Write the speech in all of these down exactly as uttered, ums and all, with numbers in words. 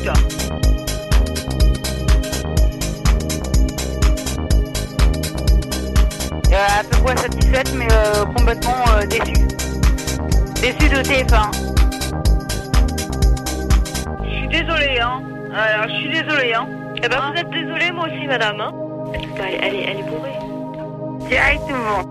Euh, à peu près satisfaite, mais euh, complètement euh, déçue. Déçue de T F un. Je suis désolée, hein. Alors, je suis désolée, hein. Eh ben, hein? Vous êtes désolée, moi aussi, madame, hein. Elle, elle, est, elle est bourrée. Directement.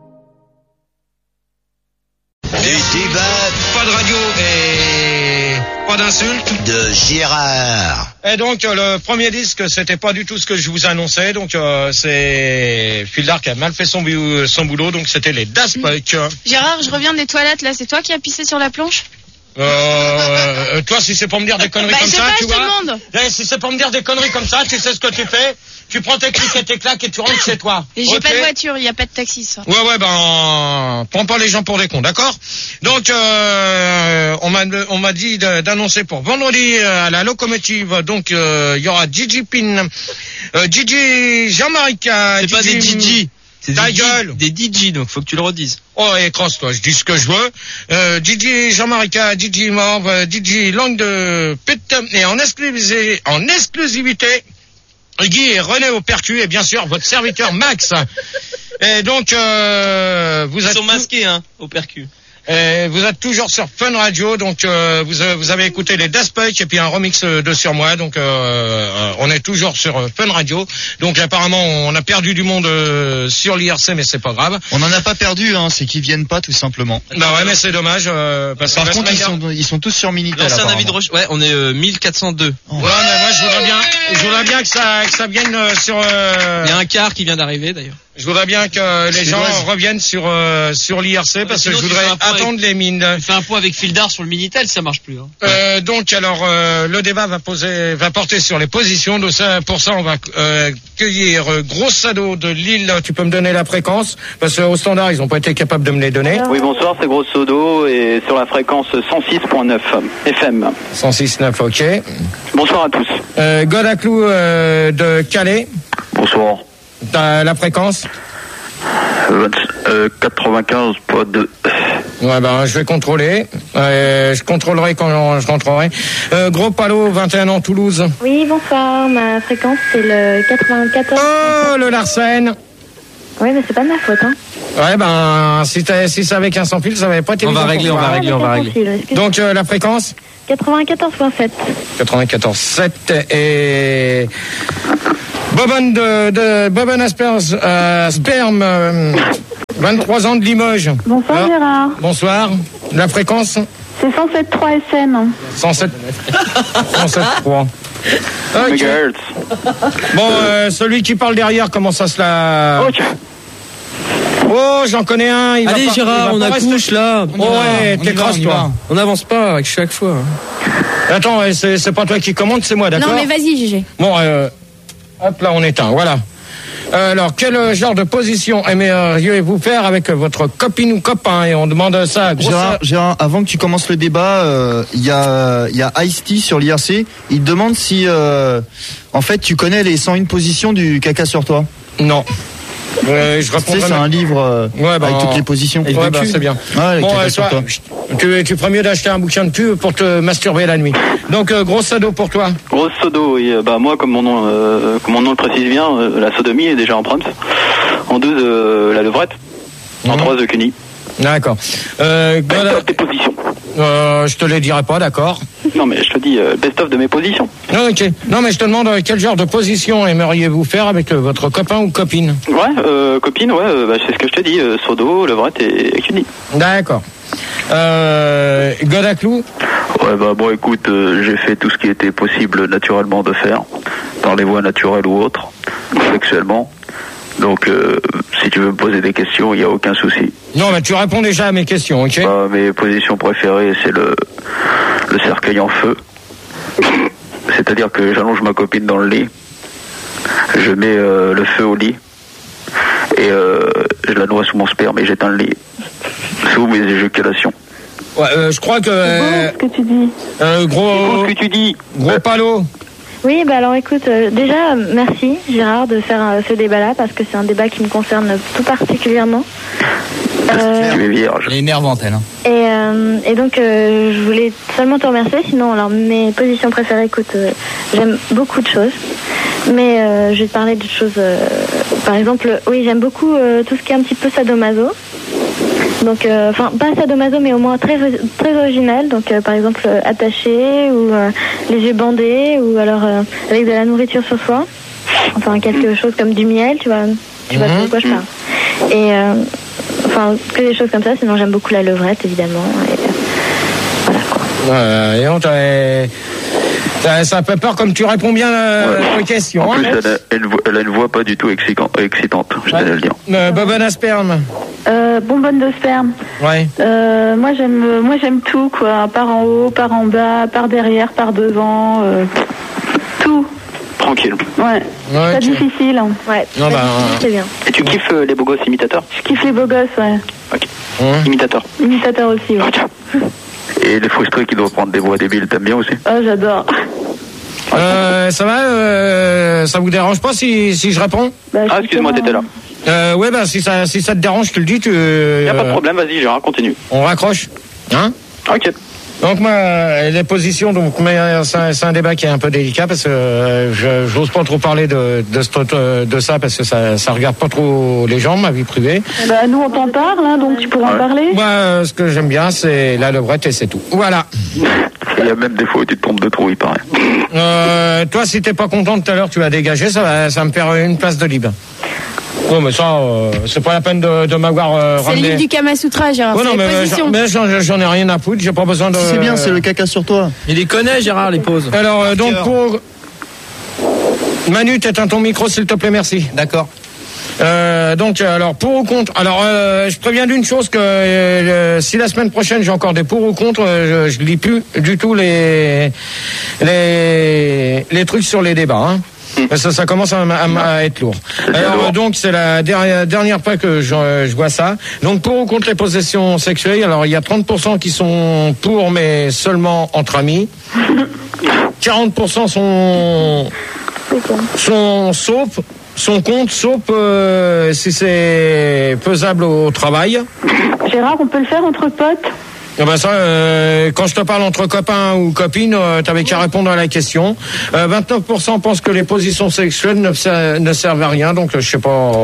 Du débat, Pas de radio et pas d'insultes. de Gérard. Et donc euh, le premier disque, c'était pas du tout ce que je vous annonçais. Donc euh, c'est Fildar qui a mal fait son, bou- son boulot. Donc c'était les Daft Punk. Gérard, je reviens des toilettes là, c'est toi qui as pissé sur la planche? Euh, euh, toi, si c'est pour me dire des conneries Bah, comme je sais ça, pas, tu je te vois. demande. Eh, si c'est pour me dire des conneries comme ça, tu sais ce que tu fais. Tu prends tes clics et tes claques et tu rentres chez toi. Et j'ai Ok. pas de voiture, il y a pas de taxi ce soir. Ouais, ouais, ben, prends pas les gens pour des cons, d'accord? Donc, euh, on m'a, on m'a dit de- d'annoncer pour vendredi euh, à la locomotive. Donc, euh, il y aura Gigi Pin, euh, Gigi Jean-Marie. C'est pas des Gigi. C'est Ta des, gueule. des D J, donc faut que tu le redises. Oh, et crosse-toi, je dis ce que je veux. Euh, Gigi Jean-Marie, Gigi Morve, euh, Gigi Langue de Pute, et en exclusivité, en exclusivité, Guy et René au percu, et bien sûr, votre serviteur Max. Et donc, euh, vous Ils êtes sont masqués, hein, au percu. Et vous êtes toujours sur Fun Radio, donc euh, vous, euh, vous avez écouté les Daft Punk et puis un remix de Sur Moi, donc euh, euh, on est toujours sur euh, Fun Radio. Donc apparemment on a perdu du monde euh, sur l'I R C, mais c'est pas grave. On n'en a pas perdu, hein, c'est qu'ils viennent pas tout simplement. Bah ouais, mais c'est dommage. Euh, parce que Par la contre, ils semaine sont, ils sont tous sur Minitel. L'ancien apparemment. David Roche, ouais, on est euh, mille quatre cent deux. Ouais, mais moi je voudrais bien, je voudrais bien que ça, que ça vienne euh, sur. Euh, Il y a un quart qui vient d'arriver d'ailleurs. je voudrais bien que les gens Suédoise. reviennent sur euh, sur l'I R C Ouais, parce que sinon, je tu voudrais fais un point attendre les mines. Tu fais un point avec Fildar sur le Minitel, ça marche plus. Hein. Euh, donc alors euh, le débat va poser, va porter sur les positions. De ça, pour ça, on va euh, cueillir euh, Gros Sado de Lille. Tu peux me donner la fréquence parce qu'au standard ils n'ont pas été capables de me les donner. Oui, bonsoir, c'est Gros Sodo et sur la fréquence cent six virgule neuf F M. cent six virgule neuf, ok. Bonsoir à tous. Euh, Godaclou euh, de Calais. Bonsoir. T'as la fréquence? Euh, quatre-vingt-quinze virgule deux. Ouais, ben je vais contrôler. Euh, je contrôlerai quand je rentrerai. Euh, Gros Palo, vingt et un ans, Toulouse. Oui, bonsoir, ma fréquence c'est le quatre-vingt-quatorze. Oh, le Larsen. Oui, mais c'est pas de ma faute, hein. Ouais, ben si, t'as- si c'est avec un sans fil, ça va pas être On va évident régler, pour on toi. va régler, on va régler. Donc euh, la fréquence quatre-vingt-quatorze virgule sept. quatre-vingt-quatorze sept et Bobonne de, de Bobonne Aspers, euh, Sperme, euh, vingt-trois ans de Limoges. Bonsoir Alors, Gérard. bonsoir. La fréquence C'est cent sept virgule trois S M. cent sept cent sept virgule trois. Ok. Megahertz. Bon, euh, celui qui parle derrière, comment ça se la... Ok. Oh, j'en connais un. Il Allez va pas- Gérard, il on va pas accouche rester- là. Oh, ouais, on y t'es va, crasse, on y toi. va. On n'avance pas avec chaque fois. Attends, ouais, c'est c'est pas toi qui commande, c'est moi, d'accord? Non mais vas-y Gégé. Bon, euh, hop là, on éteint, voilà. Euh, alors, quel genre de position aimeriez-vous faire avec votre copine ou copain? Et on demande ça à Gros Gérard, Sado. Gérard, avant que tu commences le débat, euh, il y a, il y a Ice-T sur l'I R C. Il te demande si, euh, en fait, tu connais les cent une positions du caca sur toi. Non. Euh, je Tu sais, répondrai c'est même- un livre euh, Ouais, bah, avec en- toutes les positions. Ouais, bah, c'est bien. Ouais, le Bon, caca euh, sur toi, toi. tu, tu ferais mieux d'acheter un bouquin de cul pour te masturber la nuit. Donc, euh, Gros Sado pour toi. Gros Sodo, oui. euh, Bah, moi, comme mon nom, euh, comme mon nom le précise bien, euh, la sodomie est déjà en prompt. En deux, euh, la levrette. En Mhm. trois, The Cuny. D'accord. Euh, Best Goda- of tes positions. euh, je te le dirai pas, d'accord. Non, mais je te dis, euh, best of de mes positions. Ah, ok. Non, mais je te demande euh, quel genre de position aimeriez-vous faire avec euh, votre copain ou copine? Ouais, euh, copine, ouais, euh, bah, c'est ce que je te dis. Euh, Sodo, levrette et, et Cuny. D'accord. Euh, Godaclou? Ouais, bah bon, écoute, euh, j'ai fait tout ce qui était possible naturellement de faire, par les voies naturelles ou autres, sexuellement. Donc, euh, si tu veux me poser des questions, il n'y a aucun souci. Non, mais tu réponds déjà à mes questions, ok? Bah, mes positions préférées, c'est le, le cercueil en feu. C'est-à-dire que j'allonge ma copine dans le lit, je mets euh, le feu au lit, et euh, je la noie sous mon sperme et j'éteins le lit, sous mes éjaculations. Ouais, euh, je crois que... Euh, C'est beau ce que tu dis. euh, C'est gros... beau ce que tu dis. Gros Palo. Oui, bah alors écoute, euh, déjà euh, merci Gérard de faire euh, ce débat-là parce que c'est un débat qui me concerne tout particulièrement. Euh... Tu es vierge. Elle est énervante, elle. Hein. Et, euh, et donc, euh, je voulais seulement te remercier. Sinon, alors, mes positions préférées, écoute, euh, j'aime beaucoup de choses. Mais euh, je vais te parler de choses... Euh, par exemple, oui, j'aime beaucoup euh, tout ce qui est un petit peu sadomaso. Donc, enfin, euh, pas sadomaso, mais au moins très, très original. Donc, euh, par exemple, euh, attaché, ou euh, les yeux bandés, ou alors euh, avec de la nourriture sur soi. Enfin, quelque chose comme du miel, tu vois. Tu vois de quoi je parle. Et, euh, enfin, que des choses comme ça. Sinon, j'aime beaucoup la levrette, évidemment. Et, euh, voilà, quoi. Euh, et on t'a... Ça, ça fait peur comme tu réponds bien à la question. En plus, hein. elle, a, elle, elle a une voix pas du tout excitante, excitante je ouais. vais le dire. Euh, bonbonne à sperme. Euh, bonbonne de sperme. Ouais. Euh, moi j'aime, moi j'aime tout quoi, par en haut, par en bas, par derrière, par devant, euh, tout. Tranquille. Ouais. ouais pas tu... difficile. Hein. Ouais. Non, bah, c'est bien. Et tu kiffes euh, les beaux gosses imitateurs? Je kiffe les beaux gosses, ouais. Ok. Hum. Imitateur. Imitateur aussi. Ouais. Okay. Et les frustrés qui doivent prendre des voix débiles, t'aimes bien aussi? Oh, j'adore. Euh, ça va euh, ça vous dérange pas si, si je réponds? Bah, ah, excuse-moi, t'étais là. Euh, ouais, bah, si ça, si ça te dérange, tu le dis, tu... Euh, y a pas de euh, problème, vas-y, Gérard, continue. On raccroche. Hein? Ok. Donc, moi, les positions, donc, mais c'est un, c'est un débat qui est un peu délicat parce que euh, je, j'ose pas trop parler de, de, de ça parce que ça, ça regarde pas trop les gens, ma vie privée. Bah, nous, on t'en parle, hein, donc tu pourras ouais. en parler. Moi, euh, ce que j'aime bien, c'est la levrette et c'est tout. Voilà. Il y a même des fois où tu te trompes de trou, il paraît. Euh, toi, si t'es pas content tout à l'heure, tu vas dégager, ça va, ça va me faire une place de libre. Oh, mais ça, euh, c'est pas la peine de, de m'avoir euh, c'est ramené. C'est le livre du Kama Sutra, Gérard. Ouais, non, mais, j'en, mais j'en, j'en ai rien à foutre, j'ai pas besoin de... C'est bien, c'est le caca sur toi. Il les connaît, Gérard, les pauses. Alors, euh, donc, pour... Manu, t'éteins ton micro, s'il te plaît, merci. D'accord. Euh, donc, alors, pour ou contre. Alors, euh, je préviens d'une chose que euh, si la semaine prochaine j'ai encore des pour ou contre, euh, je, je lis plus du tout les les les trucs sur les débats. Hein. Parce que ça commence à, à, à être lourd. Alors, donc, c'est la dernière, dernière fois que je, je vois ça. Donc, pour ou contre les possessions sexuelles, alors, il y a trente pour cent qui sont pour, mais seulement entre amis. quarante pour cent sont, sont sauf, sont contre, sauf euh, si c'est faisable au travail. Gérard, on peut le faire entre potes? Ah ben ça, euh, quand je te parle entre copains ou copines, euh, t'avais qu'à répondre à la question. Euh, vingt-neuf pour cent pensent que les positions sexuelles ne, ser- ne servent à rien, donc euh, je sais pas...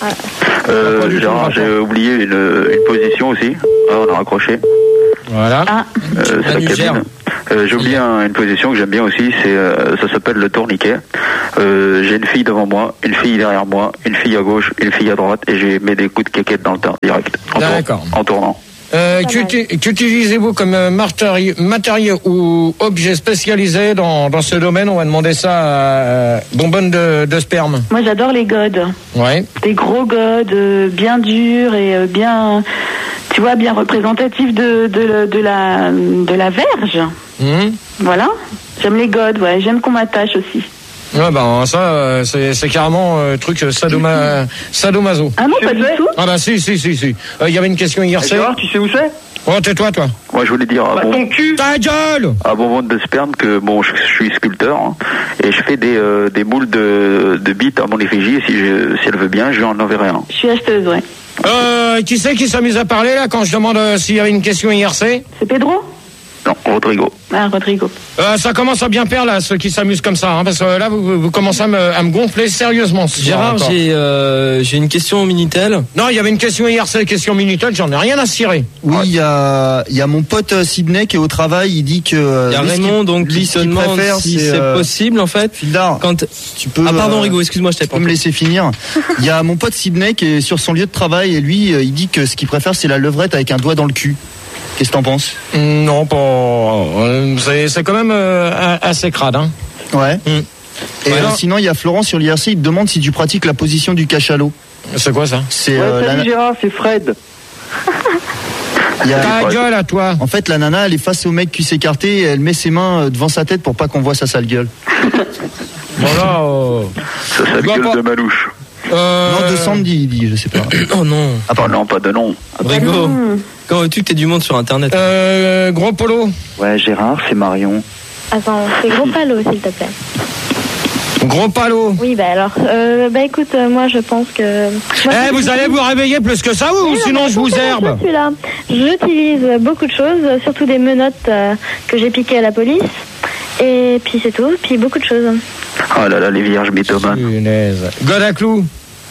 Euh, Gérard, j'ai oublié une, une position aussi. Ah, on a raccroché. Voilà. Ah. Euh, c'est la cabine. Euh, j'ai oublié un, une position que j'aime bien aussi, c'est euh, ça s'appelle le tourniquet. Euh, j'ai une fille devant moi, une fille derrière moi, une fille à gauche, une fille à droite, et j'ai mis des coups de caquette dans le tas, direct. En D'accord. Tour, en tournant. Euh, qu'utilisez-vous comme matériau, matériau ou objet spécialisé dans, dans ce domaine? On va demander ça à euh, Bonbonne de, de sperme. Moi, j'adore les godes. Ouais. Des gros godes, euh, bien durs et euh, bien, tu vois, bien représentatifs de, de, de, la, de la verge. Mmh. Voilà. J'aime les godes, ouais. J'aime qu'on m'attache aussi. Ouais, ben ça, euh, c'est, c'est carrément euh, truc sadoma, sadomaso. Ah non, pas du tout. Ah bah si, si, si, si. Il euh, y avait une question hier. Tu sais où c'est? Oh, tais-toi, toi. Moi, je voulais dire à bah, bon... ton cul. Ta gueule. À Bonbonne de sperme que bon, je, je suis sculpteur hein, et je fais des, euh, des moules de, de bites à mon effigie. Si, je, si elle veut bien, je lui en enverrai un. Je suis acheteuse, ouais. Euh, qui c'est qui s'amuse à parler là quand je demande euh, s'il y avait une question I R C? C'est Pedro? Non, Rodrigo. Ah, Rodrigo. Euh, ça commence à bien faire là, ceux qui s'amusent comme ça, hein, parce que là vous, vous commencez à me, à me gonfler sérieusement. Gérard, j'ai, euh, j'ai une question au Minitel. Non, il y avait une question I R C, question Minitel, j'en ai rien à cirer. Oui, il y a, il y a mon pote euh, Sydney qui est au travail, il dit que. Il y a Raymond donc qui se demande si c'est, c'est euh, possible en fait. Fildar, quand tu peux. Ah pardon euh, Rigo, excuse-moi, je t'ai pas. Tu peux me laisser finir. Il y a mon pote Sydney qui est sur son lieu de travail et lui, il dit que ce qu'il préfère c'est la levrette avec un doigt dans le cul. Qu'est-ce que t'en penses? Non, pas. C'est, c'est quand même euh, assez crade, hein. Ouais. Mm. Et ouais, euh, sinon, il y a Florent sur l'I R C, il te demande si tu pratiques la position du cachalot. C'est quoi ça? C'est ouais, euh, salut la... Gérard, c'est Fred. Il y a... Ta gueule à toi. En fait, la nana, elle est face au mec qui s'écarté et elle met ses mains devant sa tête pour pas qu'on voit sa sale gueule. Voilà. Euh... Ça, sale gueule pas... de Malouche. Euh... Non, de Sandy, il dit, je sais pas. Oh non. Ah bah non, pas de nom. Rigo, quand veux-tu que t'aies du monde sur Internet? Euh, Gros Polo. Ouais, Gérard, c'est Marion. Attends, c'est Gros Palo, s'il te plaît. Gros palo. Oui, bah alors, euh, bah écoute, euh, moi je pense que... Eh, hey, vous allez vous réveiller plus que ça ou oui, sinon non, je vous herbe? Celui-là, j'utilise beaucoup de choses, surtout des menottes euh, que j'ai piquées à la police. Et puis c'est tout, puis beaucoup de choses. Oh là là, les vierges mythomanes. Godaclou.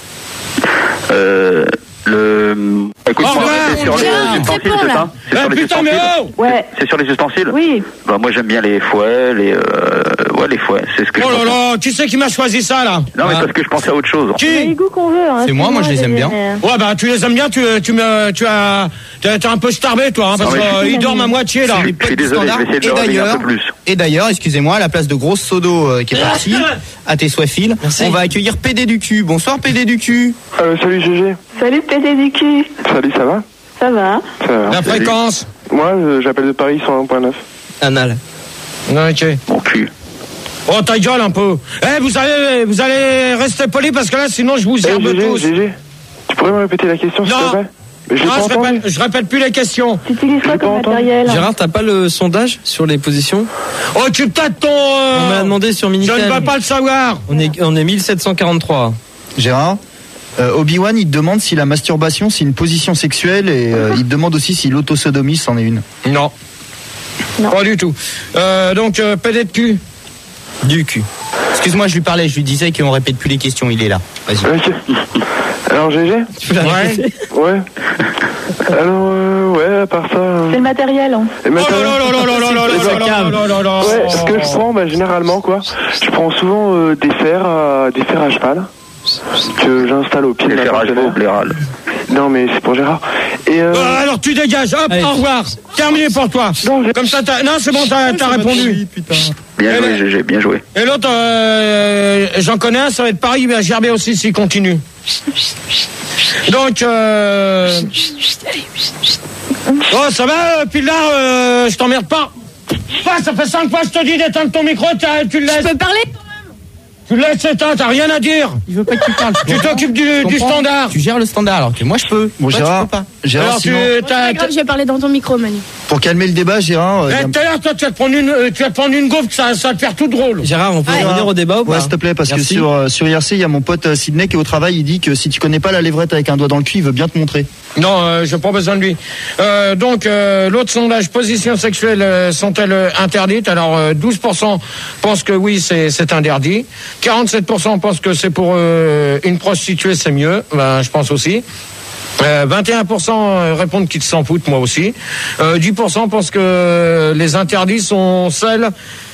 Euh... Le... Écoute-moi, oh, c'est sur les ustensiles, c'est ça? C'est sur les ustensiles. Ouais. C'est sur les ustensiles? Oui. Bah moi j'aime bien les fouets, les euh... ouais les fouets, c'est ce que oh je là là, qui c'est qui m'a choisi ça là? Non mais ah. parce que je pensais à autre chose. Qui? Les goûts qu'on veut. Hein, c'est moi, moi je les aime bien. Ouais bah tu les aimes bien, tu tu me tu as t'es un peu starbé toi, hein, parce qu'ils euh, dorment à moitié là. Je suis désolé, je vais essayer de le réveiller un peu plus. Et d'ailleurs, excusez-moi, à la place de Grosse Sodo euh, qui est partie, à tes soins fil, on va accueillir P D du cul. Bonsoir P D du cul. Euh, salut G G. Salut P D du cul. Salut, ça va? Ça va. Ça va. La fréquence? Moi, euh, j'appelle de Paris cent un point neuf. Anal. Ok. Mon cul. Oh ta gueule un peu. Eh vous allez vous allez rester poli parce que là sinon je vous hey, herbe G G, tous. G G, tu pourrais me répéter la question s'il te plaît? Mais je, non, je, répète, je répète plus les questions. Tu utilises quoi comme matériel? Gérard, t'as pas le sondage sur les positions? Oh, tu peut-être ton... Euh... On m'a demandé sur Minitel. Je ne veux pas le savoir. On est, on est mille sept cent quarante-trois. Gérard, euh, Obi-Wan, il te demande si la masturbation, c'est une position sexuelle et euh, il te demande aussi si l'autosodomie, c'en est une. Non. Non. Pas du tout. Euh, donc, euh, P D de cul. Du cul. Excuse-moi, je lui parlais, je lui disais qu'on répète plus les questions, il est là. Vas-y. Ok. Alors G G? Tu peux la répéter? Ouais. Alors, euh, ouais, à part ça... Euh... C'est le matériel, hein. Le matériel. Oh là là là là là là là là là. Ouais, ce que je prends, bah, généralement, quoi, je prends souvent euh, des fers, à, des fers à cheval que j'installe au pied de la partenaire. Au blairal. Non, mais c'est pour Gérard. Et euh... euh, alors tu dégages, hop, allez. Au revoir. Terminé pour toi. Non, comme ça, t'as... non, c'est bon, t'as, t'as répondu. Putain. Bien et joué, G G, bien joué. Et l'autre, euh, j'en connais un, ça va être pareil, il va gerber aussi s'il continue. Donc, euh... oh, ça va, Pilar, euh, je t'emmerde pas. Ah, ça fait cinq fois que je te dis d'éteindre ton micro, tu le laisses. Je peux parler? Tu le laisses éteindre, t'as rien à dire. Il veut pas que tu parles. Tu t'occupes du, du standard. Tu gères le standard, alors que moi je peux. Bon, bah, Gérard, tu peux pas. Gérard, alors, sinon... tu, bon, c'est grave, je vais parler dans ton micro, Manu. Pour calmer le débat, Gérard... Euh, eh, tout à l'heure, toi, tu vas te prendre une, tu vas te prendre une gaufre, ça, ça va te faire tout drôle. Gérard, on peut ouais. revenir au débat ou pas? Ouais, s'il te plaît, parce Merci. que sur, euh, sur I R C, il y a mon pote euh, Sidney qui est au travail, il dit que si tu connais pas la lévrette avec un doigt dans le cul, il veut bien te montrer. Non, euh, j'ai pas besoin de lui. Euh, donc, euh, l'autre sondage, positions sexuelles euh, sont-elles euh, interdites? Alors, euh, douze pour cent pensent que oui, c'est, c'est interdit. quarante-sept pour cent pensent que c'est pour euh, une prostituée, c'est mieux. Ben, je pense aussi. Euh, vingt et un pour cent répondent qu'ils s'en foutent, moi aussi. Euh, dix pour cent pensent que les interdits sont celles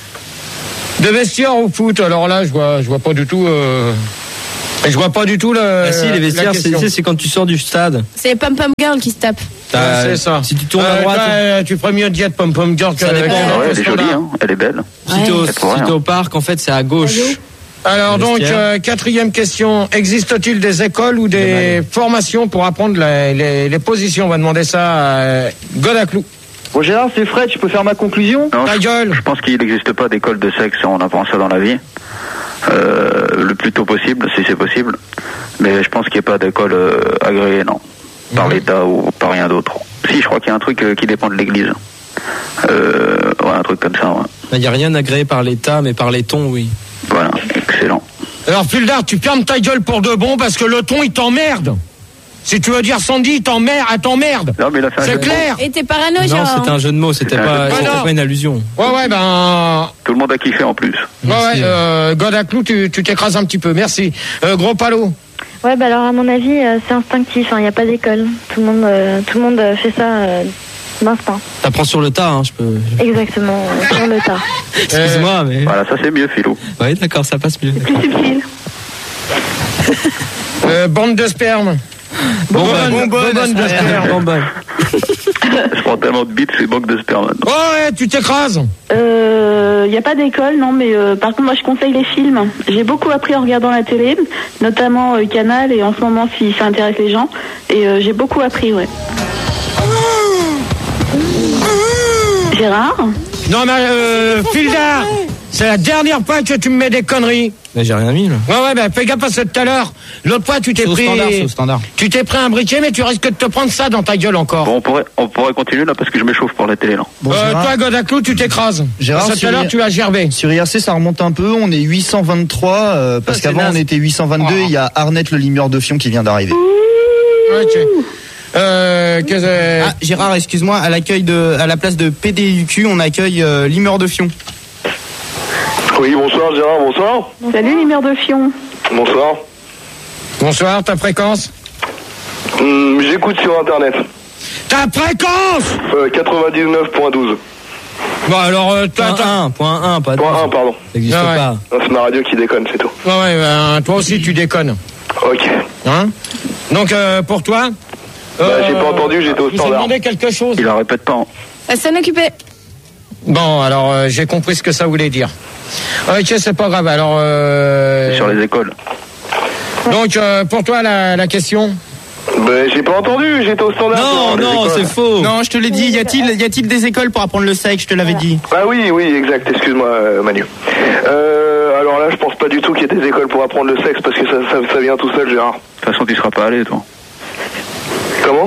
de vestiaire au foot. Alors là, je vois, je vois pas du tout... Euh Et je vois pas du tout le. Ah si, les vestiaires, c'est, c'est quand tu sors du stade. C'est les pom-pom girls qui se tapent. Ouais, c'est ça. Si tu tournes euh, à droite. Là, tu ferais mieux de dire pom-pom girl que. Ça dépend. Ah ouais, elle est jolie, hein. Elle est belle. Si t'es au, si t'es au parc, en fait, c'est à gauche. Alors donc, euh, quatrième question. Existe-t-il des écoles ou des formations pour apprendre les, les, les positions? On va demander ça à Godaclou. Bon Gérard, c'est Fred, tu peux faire ma conclusion? Non, Ta je, gueule. Je pense qu'il n'existe pas d'école de sexe, on apprend ça dans la vie. Euh, le plus tôt possible, si c'est possible. Mais je pense qu'il n'y a pas d'école euh, agréée, non. Par mmh. l'État ou par rien d'autre. Si, je crois qu'il y a un truc euh, qui dépend de l'Église. Euh, ouais, un truc comme ça, ouais. Il n'y a rien agréé par l'État, mais par les tons, oui. Voilà, excellent. Alors, Fuldar, tu fermes ta gueule pour de bon parce que le ton, il t'emmerde. Si tu veux dire Sandy, il t'emmerde, elle t'emmerde. Non, mais il a fait un c'est clair. Et t'es parano, Non, genre. c'était un jeu de mots, c'était, pas, c'était pas une allusion. Ouais, ouais, ben. Tout le monde a kiffé en plus. Ouais, ouais, euh, Godaclou, tu, tu t'écrases un petit peu, merci. Euh, gros palo. Ouais, bah alors, à mon avis, euh, c'est instinctif, il hein, n'y a pas d'école. Tout le monde, euh, tout le monde fait ça euh, d'instinct. T'apprends sur le tas, hein, je peux. Exactement, euh, sur le tas. Excuse-moi, mais. Voilà, ça c'est mieux, Philou. Oui, d'accord, ça passe mieux. Plus subtil. euh, bande de sperme. Bonbonne, bonbonne, bonbonne de sperme. Bonbonne. Je prends tellement de bites, c'est manque de sperme. Oh ouais, tu t'écrases. Il euh, n'y a pas d'école, non, mais euh, par contre, moi, je conseille les films. J'ai beaucoup appris en regardant la télé, notamment euh, Canal, et en ce moment, si ça intéresse les gens. Et euh, j'ai beaucoup appris, ouais. Gérard? Non, mais euh, Filda, c'est la dernière fois que tu me mets des conneries. Mais j'ai rien mis, là. Ouais, ouais, bah, fais gaffe parce que tout à l'heure, l'autre fois, tu t'es pris. Standard, c'est au standard. Tu t'es pris un briquet, mais tu risques de te prendre ça dans ta gueule encore. Bon, on pourrait, on pourrait continuer là parce que je m'échauffe pour la télé là. Bon, euh, Gérard, toi, Godaclou, tu t'écrases. Gérard, Parce que tout à sur l'heure, I- tu as gerbé. Sur I R C, ça remonte un peu. On est huit cent vingt-trois, euh, parce Ça, c'est qu'avant, naze. on était huit cent vingt-deux. Il y a Arnett, le limeur de Fion, qui vient d'arriver. Ok. Euh, que, euh, Ah, Gérard, excuse-moi, à l'accueil de, à la place de P D U Q, on accueille euh, Limeur de Fion. Oui, bonsoir Gérard, bonsoir. Salut les mères de Fion. Bonsoir. bonsoir, ta fréquence. Hum, J'écoute sur internet. Ta fréquence Euh, quatre-vingt-dix-neuf point douze. Bon, alors, euh, toi, Point toi. un, point un, pas Point un, pardon. Ça n'existe Ah ouais. pas. Non, c'est ma radio qui déconne, c'est tout. Ouais, ouais, ben, toi aussi, tu déconnes. Ok. Hein? Donc, euh, pour toi. Bah, j'ai pas entendu, j'étais au vous standard. demandé quelque chose. Il la répète pas. Hein. La scène occupée. Bon, alors, euh, j'ai compris ce que ça voulait dire. Ok, c'est pas grave. Alors, euh... C'est sur les écoles. donc, euh, pour toi, la, la question. Bah, j'ai pas entendu, j'étais au standard. Non, sur les non, écoles. c'est faux. Non, je te l'ai dit, y a-t-il, y a-t-il des écoles pour apprendre le sexe? Je te l'avais dit. Ah oui, oui, exact, excuse-moi euh, Manu. Euh, alors là, je pense pas du tout qu'il y ait des écoles pour apprendre le sexe parce que ça, ça, ça vient tout seul, Gérard. De toute façon, tu seras pas allé, toi. Comment?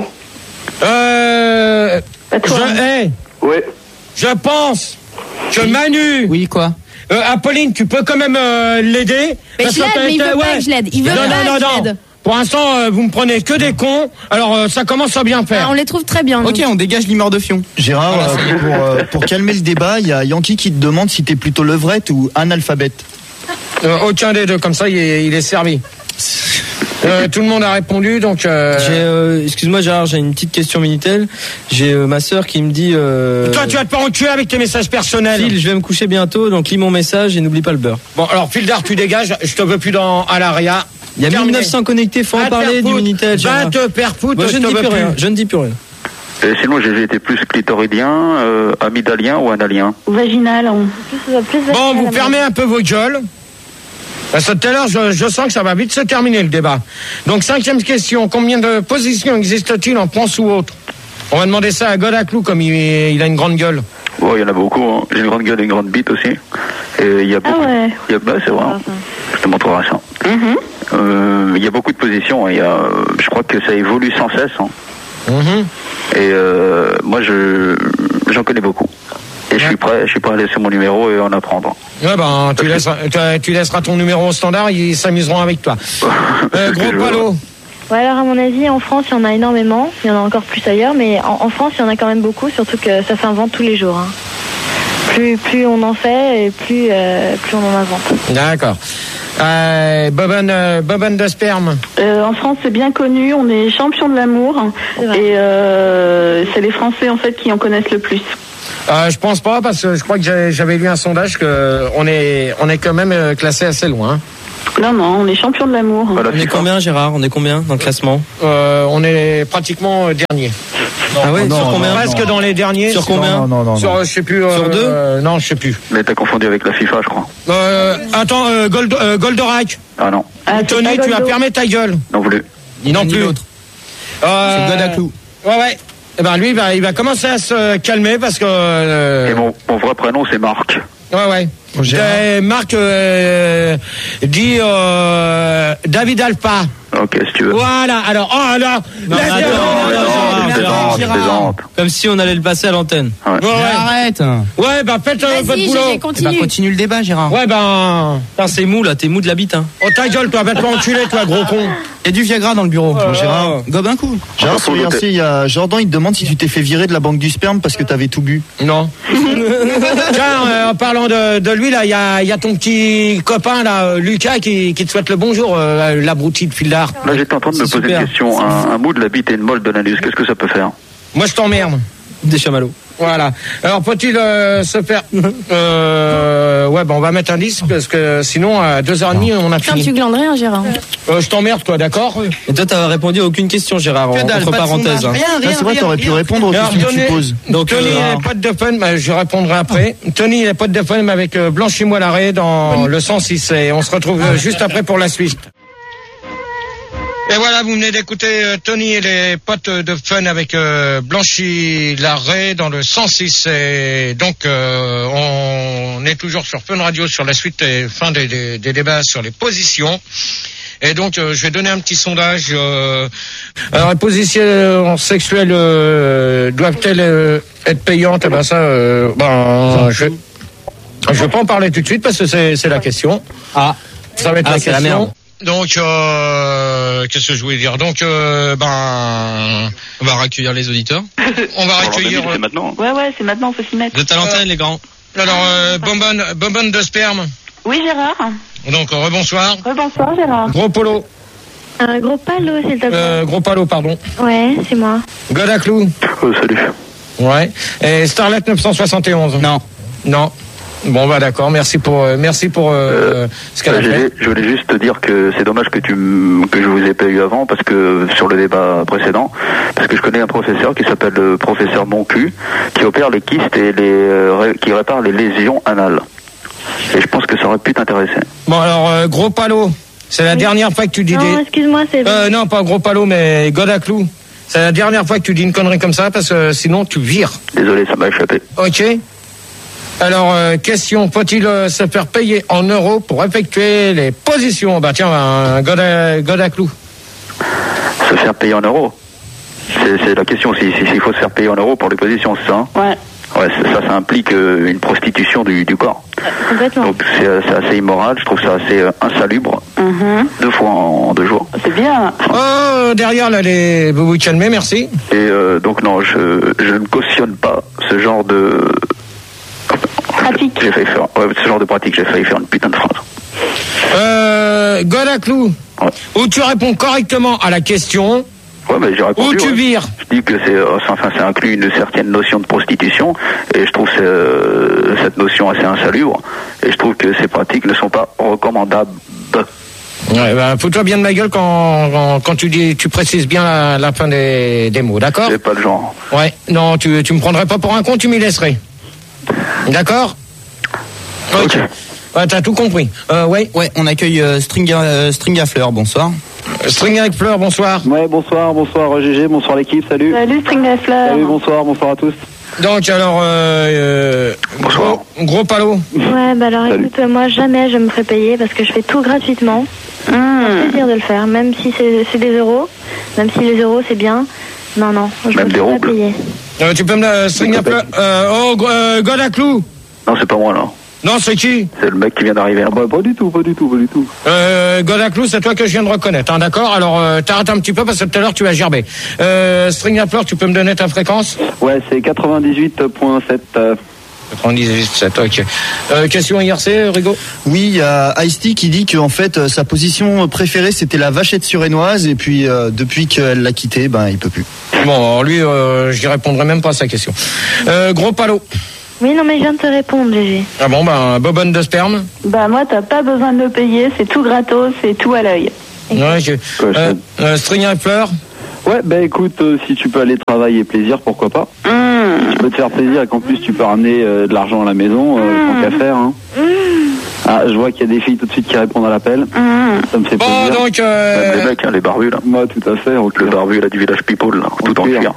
Euh... À toi. Je, hey, Ouais. je pense que Manu... Oui, quoi? Euh, Apolline, tu peux quand même euh, l'aider. Mais Parce je l'aide, que t'as mais il été- veut pas que je l'aide. Il veut non, pas non, que non, je non. l'aide. Pour l'instant, euh, vous me prenez que des cons. Alors, euh, ça commence à bien Ah, faire. on les trouve très bien. nous. Ok, on dégage Limeur de Fion. Gérard, euh, pour, euh, pour calmer le débat, il y a Yankee qui te demande si t'es plutôt levrette ou analphabète. Euh, aucun des deux, comme ça, il est, il est servi. Euh, tout le monde a répondu, donc... Euh... J'ai, euh, excuse-moi Gérard, j'ai une petite question Minitel. J'ai euh, ma sœur qui me dit... Euh, Toi, tu vas te faire enculer avec tes messages personnels. Phil, je vais me coucher bientôt, donc lis mon message et n'oublie pas le beurre. Bon, alors, Fildar, tu dégages. Je te veux plus dans à l'aria. Il y a mille neuf cents connectés, faut en parler du Minitel. Va Gérard. te faire foutre, Moi, je je ne te dis veux plus plus. rien. Je ne dis plus rien. Et sinon, j'ai été plus clitoridien, euh, amygdalien ou analien. Vaginal. on- Plus, plus Bon, vaginal, vous à fermez un peu vos gueules. Parce que tout à l'heure, je, je sens que ça va vite se terminer le débat. Donc, cinquième question. Combien de positions existe-t-il en France ou autre? On va demander ça à Godaclou, comme il, il a une grande gueule. Bon, il y en a beaucoup. Hein. J'ai une grande gueule et une grande bite aussi. Et il y a beaucoup. Ah ouais. Il y a, bah, c'est vrai. hein. Je te montrerai ça. Mhm. Euh, il y a beaucoup de positions. Il y a, euh, je crois que ça évolue sans cesse. Hein. Mhm. Et euh, moi, je j'en connais beaucoup. Et je suis prêt, je suis prêt à laisser mon numéro et en apprendre. Ouais, ben, tu, laisseras, tu, tu laisseras ton numéro au standard, ils s'amuseront avec toi. Euh, gros palo. Ouais, alors à mon avis, en France, il y en a énormément. Il y en a encore plus ailleurs, mais en, en France, il y en a quand même beaucoup, surtout que ça s'invente tous les jours. Hein. Plus, plus on en fait, et plus, euh, plus on en invente. D'accord. Euh, bobonne, euh, bobonne de sperme. Euh, en France, c'est bien connu, on est champion de l'amour C'est vrai. et euh, c'est les Français en fait qui en connaissent le plus. Euh, je pense pas, parce que je crois que j'avais- j'avais lu un sondage que on est, on est quand même euh, classé assez loin. Non, non, on est champion de l'amour. Voilà, On est combien Gérard? On est combien dans le classement? Euh, on est pratiquement euh, dernier. Ah ouais, non, sur non, combien? non. Presque dans les derniers. Sur combien? Non, non, non. Sur, non. euh, je sais plus. euh, Sur deux euh, Non, je sais plus. Mais t'as confondu avec la FIFA, je crois. Euh, attends, euh, Gold, euh, Goldorak. Ah non, Ah, c'est Tony, pas tu vas Goldo. fermer ta gueule. non plus. Il non ni plus. l'autre. Euh, C'est Godaclou. Ouais, ouais. Eh ben lui, il va, il va commencer à se calmer parce que. euh, Et mon, mon vrai prénom, c'est Marc. Ouais, ouais. Euh, Marc euh, dit euh, David Alpha. Ok, si tu veux. Voilà. Alors, oh là. Non, laisse- attends, Non, non, non, non, je plaisante, je Gérard. plaisante. Comme si on allait le passer à l'antenne. Ouais. Ouais, ouais. Arrête. Ouais, bah faites euh, votre Vas-y, boulot. Gégé, Eh ben, continue. continue le débat, Gérard. Ouais, ben. Putain, c'est mou là, t'es mou de la bite, hein. Oh ta gueule, toi, va te enculer, toi, gros con. Il y a du Viagra dans le bureau. Oh. Gérard, gobe un coup. Gérard, Enfin, sur faut I R C, il y a Jordan, il te demande si tu t'es fait virer de la banque du sperme parce que t'avais tout bu. Non. Tiens, euh, en parlant de, de lui, là, il y a, il y a ton petit copain, là, euh, Lucas, qui, qui te souhaite le bonjour, euh, l'abruti de Fildar. Là, j'étais en train de me C'est poser super. une question. Un, un bout de la bite et une molle de l'anus, qu'est-ce que ça peut faire? Moi, je t'emmerde. Des chamallows. Voilà. Alors, peut-il euh, se faire... Euh, ouais, ben, on va mettre un disque, parce que sinon, à deux heures trente, on a Putain, fini. tu glandes rien, Gérard. Euh, je t'emmerde, toi, d'accord? Et toi, t'as répondu à aucune question, Gérard, Que en- dalle, entre pas de parenthèses. sondage. hein. Rien, Ah, rien, c'est vrai, rien, t'aurais pu rien. répondre aux Alors, questions que tu Tony- poses. Donc, Tony, euh, il n'est pas de fun, bah, je répondrai après. Tony, il n'est pas de fun, mais avec euh, Blanchis-moi l'arrêt dans le sens, il sait. On se retrouve euh, juste après pour la suite. Et voilà, vous venez d'écouter euh, Tony et les potes de Fun avec euh, Blanchi Larrey dans le cent six. Et donc, euh, on est toujours sur Fun Radio sur la suite et fin des, des, des débats sur les positions. Et donc, euh, je vais donner un petit sondage. Euh, alors, les positions sexuelles euh, doivent-elles euh, être payantes? Eh ben ça, euh, ben, je, je vais pas en parler tout de suite parce que c'est, c'est la question. Ah, ça va être ah, la c'est question. la merde. Donc, euh, qu'est-ce que je voulais dire? Donc, euh, ben, on va recueillir les auditeurs. On va recueillir. C'est maintenant. Ouais, ouais, c'est maintenant, faut s'y mettre. Vous êtes à l'antenne, les grands. Alors, euh, bonbonne, bonbonne de sperme. Oui, Gérard. Donc, euh, rebonsoir. Rebonsoir, Gérard. Gros polo. Un gros palo, s'il te plaît. Euh, gros palo, pardon. Ouais, c'est moi. Godaclou. Oh, salut. Ouais. Et Starlet neuf cent soixante et onze. Non. Non. Bon, bah d'accord. Merci pour, euh, merci pour euh, Euh, ce qu'elle a je, fait. voulais, je voulais juste te dire que c'est dommage que tu m- que je vous ai pas eu avant parce que sur le débat précédent, parce que je connais un professeur qui s'appelle le professeur Moncu qui opère les kystes et les euh, ré- qui répare les lésions anales. Et je pense que ça aurait pu t'intéresser. Bon, alors, euh, gros palo. C'est la dernière fois que tu dis Non, des... excuse-moi, c'est... Euh, non, pas gros palo, mais Godaclou. C'est la dernière fois que tu dis une connerie comme ça parce que sinon tu vires. Désolé, ça m'a échappé. Ok. Alors, euh, question, faut-il euh, se faire payer en euros pour effectuer les positions? Bah tiens, un Goda- Godaclou. Se faire payer en euros. C'est, c'est la question, s'il si, si, s'il faut se faire payer en euros pour les positions, c'est ça? Ouais. Ouais, c'est- ça, ça implique euh, une prostitution du, du corps. Complètement. Donc c'est, euh, c'est assez immoral, je trouve ça assez euh, insalubre. Mhm. Deux fois en, en deux jours. C'est bien. Oh, derrière, là, les... vous vous calmez, merci. Et euh, donc non, je, je ne cautionne pas ce genre de... Pratique. J'ai failli faire... Ouais, ce genre de pratique, j'ai failli faire une putain de phrase. Euh, Godaclou, Ouais. où tu réponds correctement à la question, Ouais, mais j'ai répondu. où tu ouais. vires. Je dis que c'est, euh, enfin, ça inclut une certaine notion de prostitution, et je trouve c'est, euh, cette notion assez insalubre, et je trouve que ces pratiques ne sont pas recommandables. Ouais, bah, fous-toi bien de ma gueule quand, quand, quand tu dis, tu précises bien la, la fin des, des mots, d'accord? C'est pas le genre. Ouais, non, tu, tu me prendrais pas pour un con, tu m'y laisserais. D'accord? Ok. Ouais, t'as tout compris. Euh, ouais. Ouais, on accueille euh, String, à, euh, String à Fleur, bonsoir. String avec Fleur, bonsoir. Ouais, bonsoir, bonsoir G G, bonsoir l'équipe, salut. Salut, String à Fleur. Salut, bonsoir, bonsoir à tous. Donc, alors, euh, euh, gros, gros palo. Ouais, bah alors Salut. écoute, moi jamais je me ferai payer parce que je fais tout gratuitement. Mmh. C'est plaisir de le faire, même si c'est, c'est des euros, même si les euros c'est bien. Non, non, je Même me des fais pas roubles. payer. Euh, tu peux me la String à Fleur. Euh, oh, euh, Godaclou. Non, c'est pas moi, là. Non, c'est qui? C'est le mec qui vient d'arriver. Ah bah pas du tout, pas du tout, pas du tout. Euh, Godaclou, c'est toi que je viens de reconnaître, hein, d'accord? Alors, euh, t'arrêtes un petit peu parce que tout à l'heure tu as gerbé. Euh, String à Fleur, tu peux me donner ta fréquence? Ouais, c'est quatre-vingt-dix-huit virgule sept. Euh... quatre-vingt-dix-huit, sept, ok. Euh, question I R C, Rigo? Oui, il y a Ice-T qui dit qu'en fait euh, sa position préférée c'était la vachette surénoise et puis euh, depuis qu'elle l'a quitté, ben il peut plus. Bon, alors lui, euh, je répondrai même pas à sa question. Euh, gros palo. Oui, non, mais je viens de te répondre, G G. Ah bon, ben, bobonne de sperme. Bah moi, t'as pas besoin de le payer, c'est tout gratos, c'est tout à l'œil. Ouais, je... euh, euh, string à fleurs. Ouais, bah écoute, euh, si tu peux aller travailler plaisir, pourquoi pas. Mmh. Tu peux te faire plaisir et qu'en plus tu peux ramener euh, de l'argent à la maison, euh, Mmh. tant qu'à faire. Hein. Mmh. Ah, je vois qu'il y a des filles tout de suite qui répondent à l'appel. Mmh. Ça me fait Bon, plaisir. donc... Euh... Même les mecs, hein, les barbus, là. Moi, tout à fait. Okay. Le barbu, là, du village People, là, tout en cuir.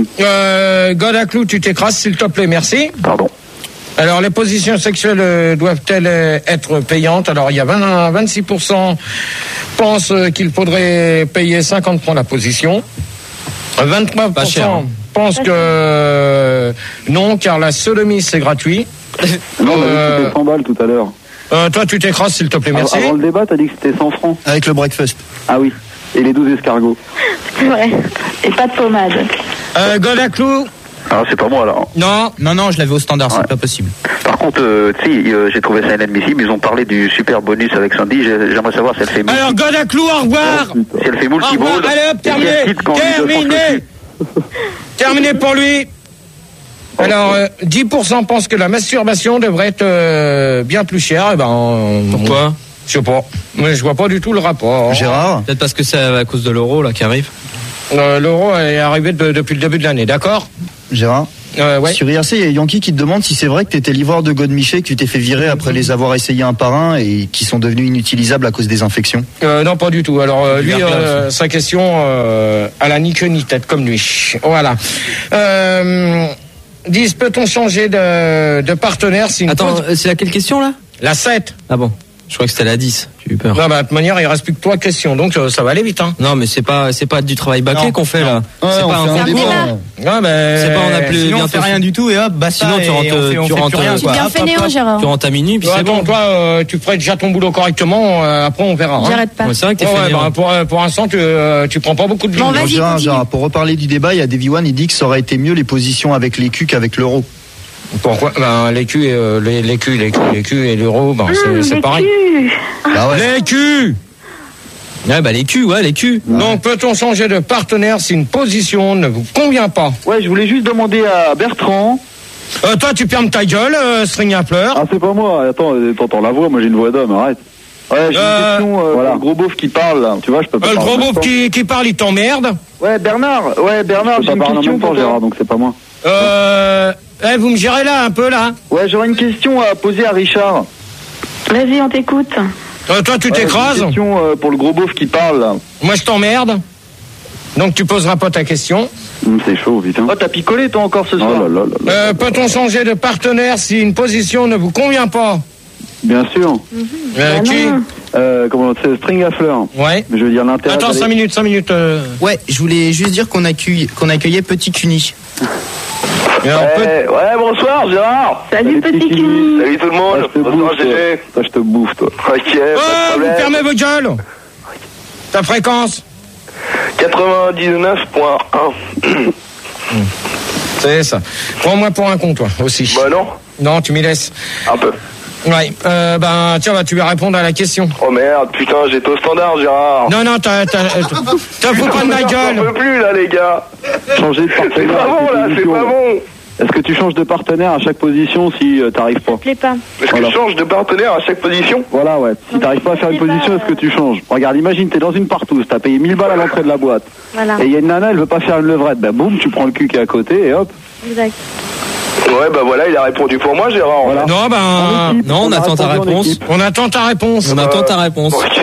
Euh, Godaclou, tu t'écrases, s'il te plaît, merci. Pardon. Alors, les positions sexuelles euh, doivent-elles euh, être payantes? Alors, il y a vingt, vingt-six pour cent pensent euh, qu'il faudrait payer cinquante francs la position. vingt-trois pour cent Pas cher, hein. pensent que euh, non, car la sodomie, c'est gratuit. Non, on a Euh, dit que c'était cent balles tout à l'heure. Euh, toi, tu t'écrases, s'il te plaît, merci. Avant le débat, t'as dit que c'était cent francs. Avec le breakfast. Ah oui. Et les douze escargots. C'est vrai. Et pas de pommade. Euh, Godaclou. Ah, c'est pas moi, là. Non, non, non, je l'avais au standard, Ouais. c'est pas possible. Par contre, euh, tu sais, euh, j'ai trouvé ça inadmissible. Ils ont parlé du super bonus avec Sandy. J'ai- J'aimerais savoir si elle fait moule. Alors, Godaclou, au revoir. Si elle fait moule Au qui revoir. brûle. Allez hop, et si terminé. elle quitte quand on lui donne son Terminé. Terminé pour lui. Alors, euh, dix pour cent pensent que la masturbation devrait être euh, bien plus chère. Eh ben, on- Pourquoi? Je sais pas. Mais je vois pas du tout le rapport. Gérard, Peut-être parce que c'est à cause de l'euro là qui arrive. Euh, L'euro est arrivé de- depuis le début de l'année, d'accord? Gérard, Euh, ouais. Sur I R C, il y a Yankee qui te demande si c'est vrai que tu étais livreur de Godemiché, que tu t'es fait virer après les avoir essayés un par un et qui sont devenus inutilisables à cause des infections. Euh, non, pas du tout. Alors euh, lui, euh, sa question, euh, elle a ni queue ni tête comme lui. Voilà. Euh, disent, peut-on changer de, de partenaire si une Attends, pause- euh, c'est laquelle question là? La sept. Ah bon, je crois que c'était la dix. J'ai eu peur. Non, bah, de toute manière, il reste plus que trois questions, donc euh, ça va aller vite, hein. Non, mais c'est pas, c'est pas du travail bâclé Non. qu'on fait Non. là. Ouais, c'est on pas fait un un concours. débat. hein. Ouais, ben, C'est pas on appelle Sinon, on bientôt fait rien du tout et hop, basta. Sinon, tu et rentres, on fait- on tu fait rentres, plus rien, tu quoi. Bien fainéant, Gérard. Tu rentres à minuit, puis c'est Attends, bon. toi, euh, tu ferais déjà ton boulot correctement, euh, après on verra. Hein. J'arrête pas. Ouais, c'est vrai que t'es Ouais, ouais, fainéant. bah, pour, euh, pour l'instant, tu, euh, tu prends pas beaucoup de Bon, billes. vas-y, Gérard, continue. Gérard, pour reparler du débat, il y a Davy One, il dit que ça aurait été mieux les positions avec l'écu qu'avec l'euro. Pourquoi? Ben, l'écu, euh, les, l'écu, l'écu, l'écu et l'euro, ben, c'est, c'est pareil. Bah ouais. L'écu! Ouais, bah les culs, ouais, les culs. Donc, peut-on changer de partenaire si une position ne vous convient pas? Ouais, je voulais juste demander à Bertrand. Euh, toi, tu fermes ta gueule, euh, string à pleurs. Ah, c'est pas moi. Attends, euh, t'entends la voix. Moi, j'ai une voix d'homme. Arrête. Ouais, j'ai Euh, une question. Euh, voilà. Le gros beauf qui parle, là. Tu vois, je peux pas Euh, le parler gros en même beauf temps. qui, qui parle, il t'emmerde. Ouais, Bernard. Ouais, Bernard, Je j'ai peux une pas parler en question même temps, pour toi. Gérard, donc c'est pas moi. Euh, eh, vous me gérez là, un peu, là. Ouais, j'aurais une question à poser à Richard. Vas-y, on t'écoute. Euh, toi, tu Ouais, j'ai t'écrases. Une question euh, pour le gros beauf qui parle, là. Moi, je t'emmerde. Donc, tu poseras pas ta question. Hum, c'est chaud, putain. Oh, t'as picolé, toi, encore ce soir. Oh là là là là. Euh, peut-on changer de partenaire si une position ne vous convient pas? Bien sûr. Euh, Bah qui? non. Euh, comment c'est String à fleurs. Ouais. Je veux dire l'intérêt. Attends, d'aller- cinq minutes, cinq minutes. Euh... Ouais, je voulais juste dire qu'on accueille, qu'on accueillait Petit Cuny. et alors, peut- Ouais, ouais, bonsoir Gérard. Salut, petit Kiki. Cuny. Salut tout le monde. Ah, je te Bonsoir bouffe, toi. G G. Toi, je te bouffe, toi. Ok, pas Oh, de vous problème. fermez vos gueules. Ta fréquence? quatre-vingt-dix-neuf virgule un. C'est ça. Prends-moi pour un con, toi, aussi. Bah non, Non, tu m'y laisses. un peu. Ouais. Euh, ben, tiens, bah, tu vas répondre à la question. Oh merde, putain, j'étais au standard Gérard. Non, non, t'as, t'as, t'as, t'as fous pas de ma J'en gueule. peux plus là les gars. Changer de C'est partenaire. pas à bon chaque là, c'est position. pas bon. Est-ce que tu changes de partenaire à chaque position si euh, t'arrives pas? Ça te plaît pas. Est-ce que Voilà. je change de partenaire à chaque position? Voilà, ouais. Si t'arrives pas à faire une c'est pas, position, est-ce que tu changes? Regarde, imagine, t'es dans une partouze, t'as payé mille balles à l'entrée de la boîte. Voilà. Et il y a une nana, elle veut pas faire une levrette. Bah boum, tu prends le cul qui est à côté et hop. Exact. Ouais, bah voilà, il a répondu pour moi Gérard. Voilà. Non, ben, En équipe, non, on a attend ta répondu en réponse. équipe. on attend ta réponse. On attend ta réponse. Ok.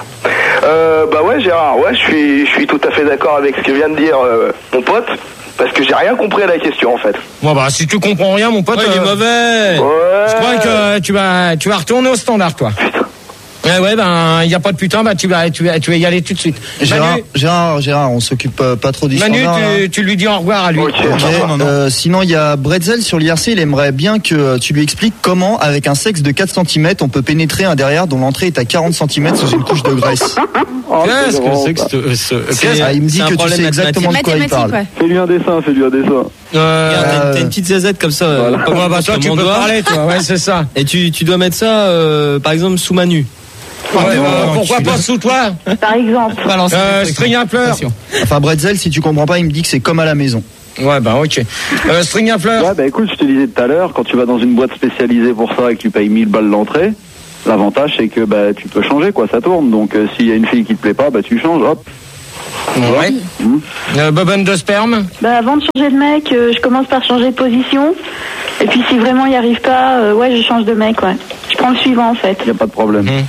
Euh, bah ouais Gérard, ouais, je suis, je suis tout à fait d'accord avec ce que vient de dire euh, mon pote, parce que j'ai rien compris à la question en fait. Bon, bah, si tu comprends rien, mon pote. Oh, il est euh, mauvais. Ouais. Je crois que euh, tu vas, tu vas retourner au standard, toi. Ouais, ouais, ben, il y a pas de putain, bah, tu vas, tu vas, tu vas y aller tout de suite. Gérard, Manu, Gérard, Gérard, on s'occupe euh, pas trop du Manu, standard. là. tu, tu lui dis au revoir à lui. Ok. Ok, euh, sinon il y a Bretzel sur l'I R C, il aimerait bien que euh, tu lui expliques comment, avec un sexe de quatre centimètres, on peut pénétrer un derrière dont l'entrée est à quarante centimètres sous une couche de graisse. Oh, Qu'est-ce c'est que drôle, c'est que ça. ce, ce- C'est- qu'est-ce- Ah, il me dit c'est un que tu problème sais exactement de quoi il Mathématiques, parle. ouais. Fais-lui un dessin, fais-lui un dessin. Euh, Regarde, t'as, Euh, t'as une petite zazette comme ça. Voilà. euh, pas ouais, bah, sur toi, tu mon peux doigt. parler, toi, ouais, c'est ça. Et tu, tu dois mettre ça, euh, par exemple, sous Manu. Ouais, bah, pourquoi pas sous toi? Par exemple. Euh, string à fleurs. Enfin Bretzel, si tu comprends pas, il me dit que c'est comme à la maison. Ouais, bah, ok. Euh, string à fleurs. Ouais, bah écoute, je te disais tout à l'heure, quand tu vas dans une boîte spécialisée pour ça et que tu payes mille balles l'entrée, l'avantage c'est que bah tu peux changer quoi, ça tourne. Donc euh, s'il y a une fille qui te plaît pas, bah tu changes, hop. Ouais. Mmh. Euh, bobonne de sperme. Bah, avant de changer de mec, euh, je commence par changer de position. Et puis si vraiment il n'y arrive pas, euh, ouais, je change de mec, ouais. Je prends le suivant en fait. Y a pas de problème. Mmh.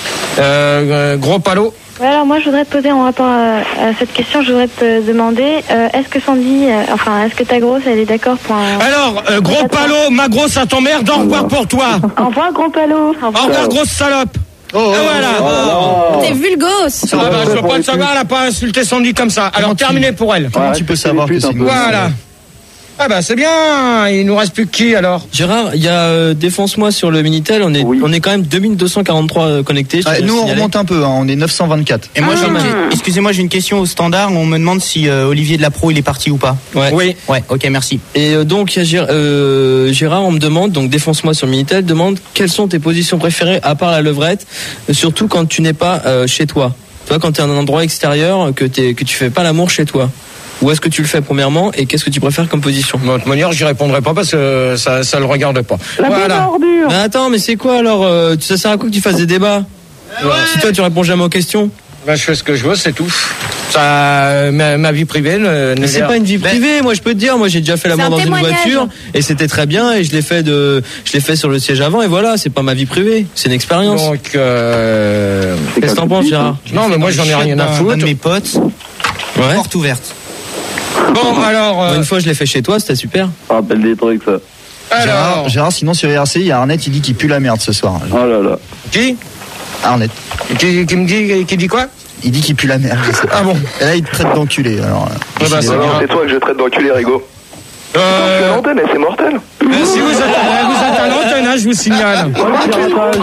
Euh, euh, gros palot. Ouais, alors moi je voudrais te poser en rapport à, à cette question, je voudrais te demander, euh, est-ce que Sandy, euh, enfin est-ce que ta grosse elle est d'accord pour un... Alors, euh, gros palot, ma grosse à t'emmerde, au revoir pour toi. Au revoir gros palot. Au Au revoir grosse salope. Oh, Et voilà. T'es vulgos. Ah bah, je peux pas le savoir, elle a pas insulté Sandy comme ça. Alors, terminé pour elle. Comment tu peux savoir que c'est une grosse Voilà. Ah bah c'est bien, il nous reste plus que qui alors? Gérard, il y a euh, défonce-moi sur le Minitel, on est on est quand même deux mille deux cent quarante-trois euh, connectés. je Ah, tiens à nous on signaler. remonte un peu, hein, on est neuf cent vingt-quatre. Et moi, j'ai une Ah. que- excusez-moi, j'ai une question au standard. On me demande si euh, Olivier de la Pro il est parti ou pas. Ouais. Oui. Ouais, ok, merci. Et euh, donc il y a Gér- euh, Gérard, on me demande, donc défonce-moi sur Minitel, demande quelles sont tes positions préférées à part la levrette, euh, surtout quand tu n'es pas euh, chez toi. Tu vois, quand tu es à un endroit extérieur, que t'es, que tu fais pas l'amour chez toi. Où est-ce que tu le fais premièrement et qu'est-ce que tu préfères comme position? De toute manière, j'y répondrai pas parce que ça, ça le regarde pas. La Voilà. ordure. Mais attends, mais c'est quoi alors euh, Ça sert à quoi que tu fasses des débats? Si toi tu réponds jamais aux questions? Bah, je fais ce que je veux, c'est tout. Ça, ma, ma vie privée. Ne, ne Mais c'est l'est- pas une vie privée, moi je peux te dire, moi j'ai déjà fait C'est l'amour un dans une témoignage. voiture et c'était très bien et je l'ai fait de, je l'ai fait sur le siège avant et voilà, c'est pas ma vie privée, c'est une expérience. Donc, euh... Qu'est-ce que t'en penses, Gérard? Non, mais moi j'en ai rien à foutre. Un de mes potes, Ouais. porte ouverte. Bon, alors. euh, Une fois je l'ai fait chez toi, c'était super. Ça rappelle des trucs, ça. Alors. Gérard, Gérard, sinon sur R C, il y a Arnett, il dit qu'il pue la merde ce soir. Oh là là. Qui Arnett. qui, qui me dit, qui dit quoi? Il dit qu'il pue la merde. je sais pas. Ah bon? Et là, il te traite d'enculé. Alors, euh, Ah bah, c'est Non, bien. c'est toi que je traite d'enculé, Rigo. Je suis à Euh, l'antenne, et c'est mortel. euh, si vous êtes, à- vous êtes à l'antenne, hein, je vous signale. Oh, le piratage.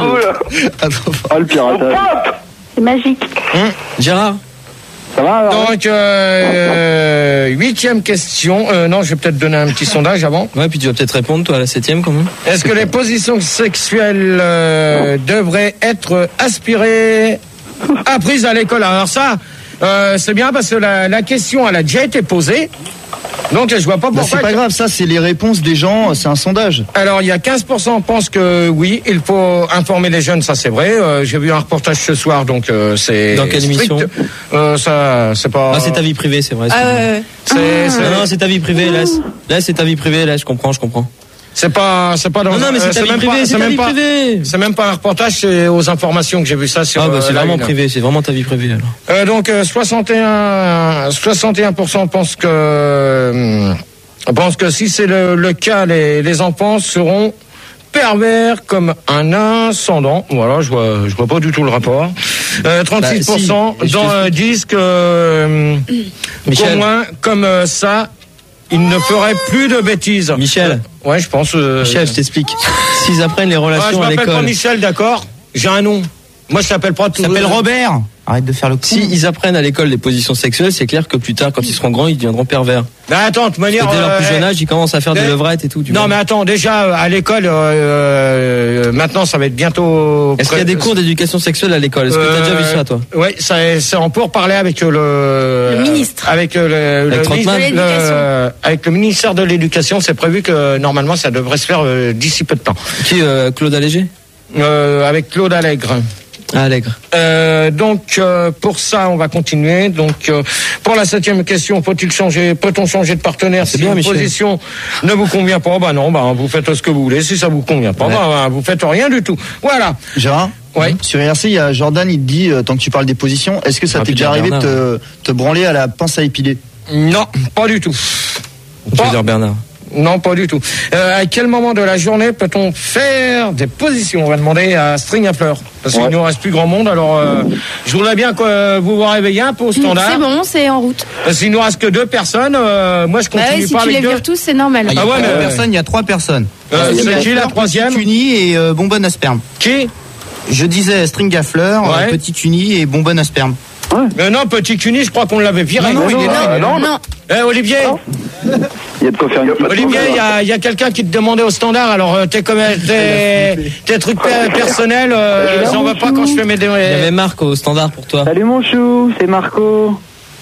Ah, le piratage. C'est magique. Gérard, Ça va alors? Donc, euh, huitième question. Euh, non, je vais peut-être donner un petit sondage avant. ouais, puis tu vas peut-être répondre toi à la septième quand même. Est-ce que les positions sexuelles euh, devraient être aspirées, apprises à l'école? Alors ça, euh, c'est bien parce que la, la question, elle a déjà été posée. Donc, je vois pas bah, pourquoi. c'est pas grave, ça, c'est les réponses des gens, c'est un sondage. Alors, il y a quinze pour cent pensent que oui, il faut informer les jeunes, ça c'est vrai. Euh, j'ai vu un reportage ce soir, donc euh, c'est... Dans quelle strict. émission euh, Ça, c'est pas... Ah, c'est ta vie privée, c'est vrai. Ah, c'est- ouais, ouais. C'est, c'est, Non, non, c'est ta vie privée, laisse. Là, c'est ta vie privée, là, je comprends, je comprends. c'est pas... C'est pas dans... Non, non, mais c'est euh, ta vie même privée, pas- c'est ta même vie pas- privée. C'est même pas un reportage, c'est aux informations que j'ai vu ça sur... Ah, bah, c'est euh, la vraiment une. privé, c'est vraiment ta vie privée, alors. Euh, donc, euh, soixante et un, soixante et un pour cent pensent que... euh, pensent que si c'est le, le cas, les, les enfants seront pervers comme un ascendant. Voilà, je vois, je vois pas du tout le rapport. Euh, trente-six pour cent Bah, si. dans, euh, disent que, euh, Michel. au moins, comme euh, ça, ils ne feraient plus de bêtises. Michel. Euh, ouais, je pense. Euh, Michel, je t'explique. S'ils apprennent les ah, je relations à m'appelle pas l'école. Michel, d'accord. J'ai un nom. Moi, je s'appelle pas tout. Il s'appelle Robert. Arrête de faire le con. Si ils apprennent à l'école des positions sexuelles, c'est clair que plus tard, quand ils seront grands, ils deviendront pervers. Bah attends, de toute Parce manière. que dès leur euh, plus jeune âge, ils commencent à faire des dès- levrettes et tout. tu Non vois. mais attends, déjà euh, à l'école, euh, euh, maintenant ça va être bientôt. Est-ce qu'il y a des cours d'éducation sexuelle à l'école? Est-ce que tu as déjà vu ça, toi? Oui, ça, c'est en pour parler avec le. Le ministre. Avec euh, le. Avec le Trottmann. ministre- De l'éducation. le- avec le ministère de l'Éducation, c'est prévu que normalement ça devrait se faire euh, d'ici peu de temps. Qui, euh, Claude Allégé? Euh, avec Claude Allègre. Ah, Allègre. Euh, donc euh, pour ça, on va continuer. Donc euh, pour la septième question, faut-il changer, peut-on changer de partenaire si bien, une Michel. position ne vous convient pas? Bah non, bah vous faites ce que vous voulez. Si ça vous convient pas, Ouais. bah, vous faites rien du tout. Voilà. Gérard? Ouais. Sur R C, il y a Jordan, il te dit, euh, tant que tu parles des positions, est-ce que ça Ah, t'est puis déjà arrivé de Bernard. te, te branler à la pince à épiler? Non, pas du tout. Je veux dire Bernard. Non, pas du tout. Euh, à quel moment de la journée peut-on faire des positions? On va demander à String à Fleur. Parce qu'il Ouais. ne nous reste plus grand monde. Alors, euh, je voudrais bien que euh, vous vous réveillez un peu au standard. C'est bon, c'est en route. Parce qu'il nous reste que deux personnes. Euh, moi, je Bah continue ouais, si pas tu avec les deux. vires tous, c'est normal. Ah ouais, mais Euh, euh, personne, il y a trois personnes. Euh, Il y a c'est qui, Fleur, la troisième? Petite Uni et euh, Bonbonne à sperme. Qui? Je disais string à fleurs, Ouais. euh, Petite Uni et Bonbonne à sperme. Euh, non, Petit Cuny, je crois qu'on l'avait viré. Non, non, il est là. non, Non. Eh, Olivier, Il y a de quoi faire une petite Olivier, pause, il y alors. a, il y a quelqu'un qui te demandait au standard. Alors, euh, t'es comme tes, tes trucs per- personnels, euh, j'en veux pas quand je fais mes. dé- Il y avait Marc au standard pour toi. Salut mon chou, c'est Marco.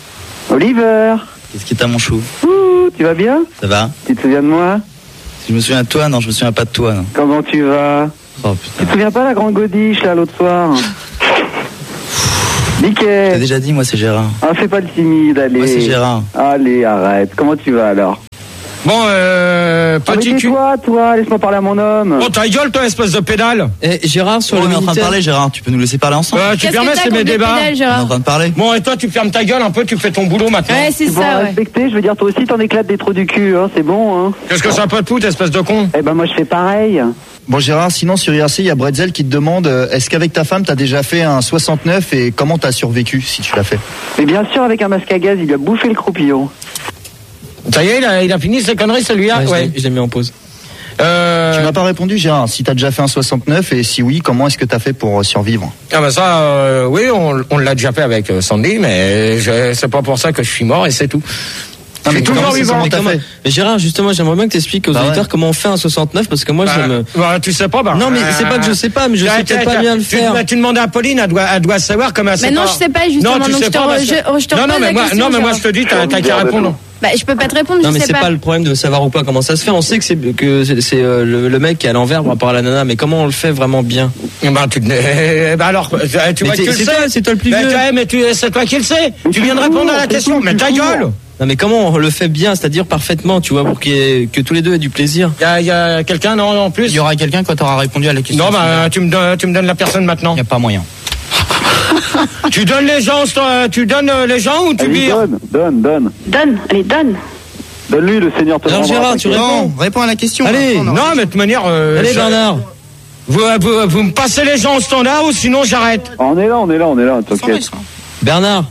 Oliver. Qu'est-ce qui est à mon chou? Ouh, tu vas bien? Ça va? Tu te souviens de moi? Si je me souviens de toi, non, je me souviens pas de toi, non. Comment tu vas? Oh Tu putain. te souviens pas la grande godiche là l'autre soir? T'as Nickel. déjà dit, moi c'est Gérard. Ah, fais pas le timide, allez. Moi c'est Gérard. Allez, arrête. Comment tu vas alors? Bon, euh, Ah, mais Petit Cuny. tais-toi, toi, laisse-moi parler à mon homme. Oh, ta gueule, toi, espèce de pédale. Et Gérard, sur On le est en train de Minitel. parler, Gérard. Tu peux nous laisser parler ensemble? Euh, tu Qu'est-ce que permets, t'as c'est mes contre des débats. pédales, On est en Gérard? train de parler. Bon, et toi, tu fermes ta gueule un peu, tu fais ton boulot maintenant. Ouais, c'est Tu pourras ça, ouais. respecter, je veux dire, toi aussi t'en éclates des trous du cul, hein, c'est bon, hein. Qu'est-ce que ça peut te foutre, espèce de con? Eh ben moi je fais pareil. Bon Gérard, sinon sur I R C, il y a Bretzel qui te demande, euh, est-ce qu'avec ta femme, t'as déjà fait un soixante-neuf et comment t'as survécu si tu l'as fait? Mais bien sûr, avec un masque à gaz, il lui a bouffé le croupillon. Ça y est, il a, il a fini ses conneries, celui-là. Ouais, je Ouais. l'ai- je l'ai mis en pause. Euh, Tu m'as pas répondu Gérard, si t'as déjà fait un soixante-neuf et si oui, comment est-ce que t'as fait pour euh, survivre? Ah bah ça, euh, oui, on, on l'a déjà fait avec euh, Sandy, mais je- c'est pas pour ça que je suis mort et c'est tout. Non, mais Je suis toujours comment, c'est- vivant. comment t'as Comment- fait? Mais Gérard, justement, j'aimerais bien que t'expliques aux Bah auditeurs ouais. comment on fait un soixante-neuf parce que moi, Bah, je me. bah, tu sais pas, bah. Non, mais c'est pas que je sais pas, mais je sais Tiens, peut-être tiens, pas tiens, bien le tu- faire. bah, Tu demandes à Pauline, elle doit, elle doit savoir comment elle sait Mais non, pas. je sais pas, justement, Non, tu donc sais je te pas, re- parce que- je- je te Non, non, repose mais la moi, question, non, mais moi, je Gérard. te dis, t'as t'as qu'à répondre. Bah, je peux pas te répondre, Non, je mais sais c'est pas. pas le problème de savoir ou pas comment ça se fait. On sait que c'est que c'est, c'est euh, le, le mec qui est à l'envers par rapport à la nana, mais comment on le fait vraiment bien? Bah, tu, eh, bah alors, tu Mais vois que t'es- tu le c'est sais. toi, c'est toi le plus Bah, vieux. tu- mais tu, c'est toi qui le sais. Tu viens de répondre à la question. Mais ta gueule. Non, mais comment on le fait bien, c'est-à-dire parfaitement, tu vois, pour qu'il y ait- que tous les deux aient du plaisir. Il y a, y a quelqu'un non, en plus. Il y aura quelqu'un quand tu auras répondu à la question. Non, bah, tu me donnes, tu me donnes la personne maintenant. Il n'y a pas moyen. Tu donnes les gens, toi, tu donnes euh, les gens ou tu Allez, vires? donne, donne, donne. Donne, allez, donne. Donne-lui, le Seigneur te Alors rendra. Gérard, tu t'inquiète. réponds. Non, réponds à la question. Allez, Vincent, non, mais de toute manière. euh, Allez je- Bernard. Vous, vous, vous me passez les gens au standard ou sinon j'arrête. On est là, on est là, on est là, t'inquiète. Bernard.